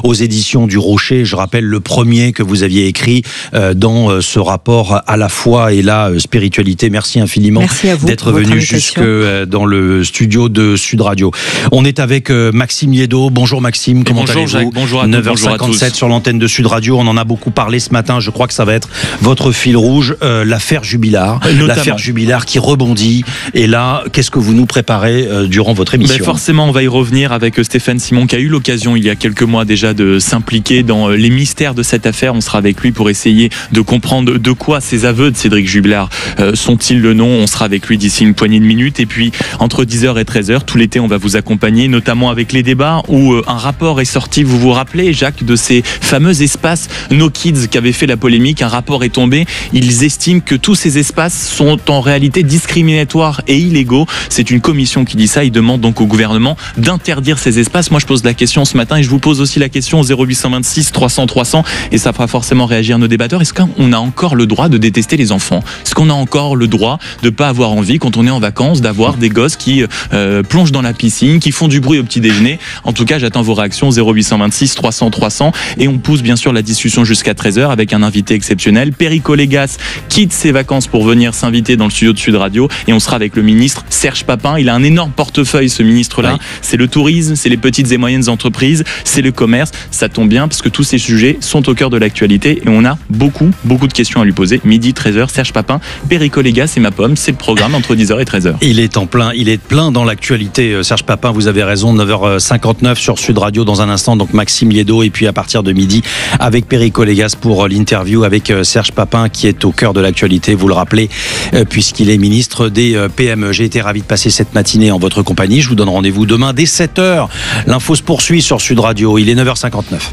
aux éditions du Rocher. Je rappelle le premier que vous aviez écrit euh, dans euh, ce rapport à la foi et la euh, spiritualité. Merci infiniment Merci à vous d'être venu jusque euh, dans le studio de Sud Radio. On est avec euh, Maxime Liédo. Bonjour Maxime, comment bonjour, allez-vous? Jacques, bonjour à tous, neuf heures cinquante-sept sur l'antenne de Sud Radio. On en a beaucoup parlé ce matin. Je crois que ça va être votre fil rouge, euh, l'affaire Jubilard. Notamment. L'affaire Jubilard qui rebondit. Et là, qu'est-ce que vous nous préparez euh, durant votre émission? Ben forcément, on va y revenir avec Stéphane Simon qui a eu l'occasion il y a quelques mois déjà de s'impliquer dans les mystères de cette affaire. On sera avec lui pour essayer de comprendre de quoi ces aveux de Cédric Jubilard euh, sont-ils le nom. On sera avec lui d'ici une poignée de minutes. Et puis, entre dix heures et treize heures, tout l'été, on va vous accompagner, notamment avec les débats où euh, un rapport est sorti. Vous vous rappelez, Jacques, de ces fameux espaces No Kids qui avaient fait la polémique. Un rapport est tombé. Ils estiment que tous ces espaces sont en réalité discriminatoires et illégaux. C'est une commission qui dit ça. Ils demandent donc au gouvernement d'interdire ces espaces. Moi, je pose la question ce matin et je vous pose aussi la question au zéro huit cent vingt-six trois cents trois cents et ça fera forcément réagir nos débatteurs. Est-ce qu'on a encore le droit de détester les enfants? Est-ce qu'on a encore le droit de pas avoir envie, quand on est en vacances, d'avoir des gosses qui euh, plongent dans la piscine, qui font du bruit au petit déjeuner? En tout cas, j'attends vos réactions zéro huit cent vingt-six trois cents trois cents et on pousse bien sûr la discussion jusqu'à treize heures avec un invité exceptionnel. Perico Légas quitte ses vacances pour venir s'inviter dans le studio de Sud Radio et on sera avec le ministre Serge Papin. Il a un énorme portefeuille, ce ministre-là. Oui. C'est le tourisme, c'est les petites et moyennes entreprises, c'est le commerce. Ça tombe bien parce que tous ces sujets sont au cœur de l'actualité et on a beaucoup, beaucoup de questions à lui poser. Midi, treize heures, Serge Papin, Perico Légas et ma pomme. C'est le programme entre dix heures et treize heures. Il est en plein, il est plein dans l'actualité. Serge Papin, vous avez raison, neuf heures cinquante-neuf sur Sud Radio dans un instant. Donc Maxime Liédo et puis à partir de midi avec Perico Légas pour l'interview avec Serge Papin qui est au cœur de l'actualité, vous le rappelez, puisqu'il est ministre des P M E. J'ai été ravi de passer cette matinée en votre compagnie. Je vous donne rendez-vous demain dès sept heures. L'info se poursuit sur Sud Radio. Il est neuf heures cinquante-neuf.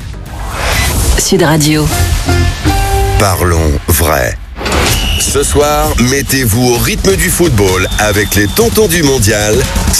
Sud Radio. Parlons vrai. Ce soir, mettez-vous au rythme du football avec les tontons du mondial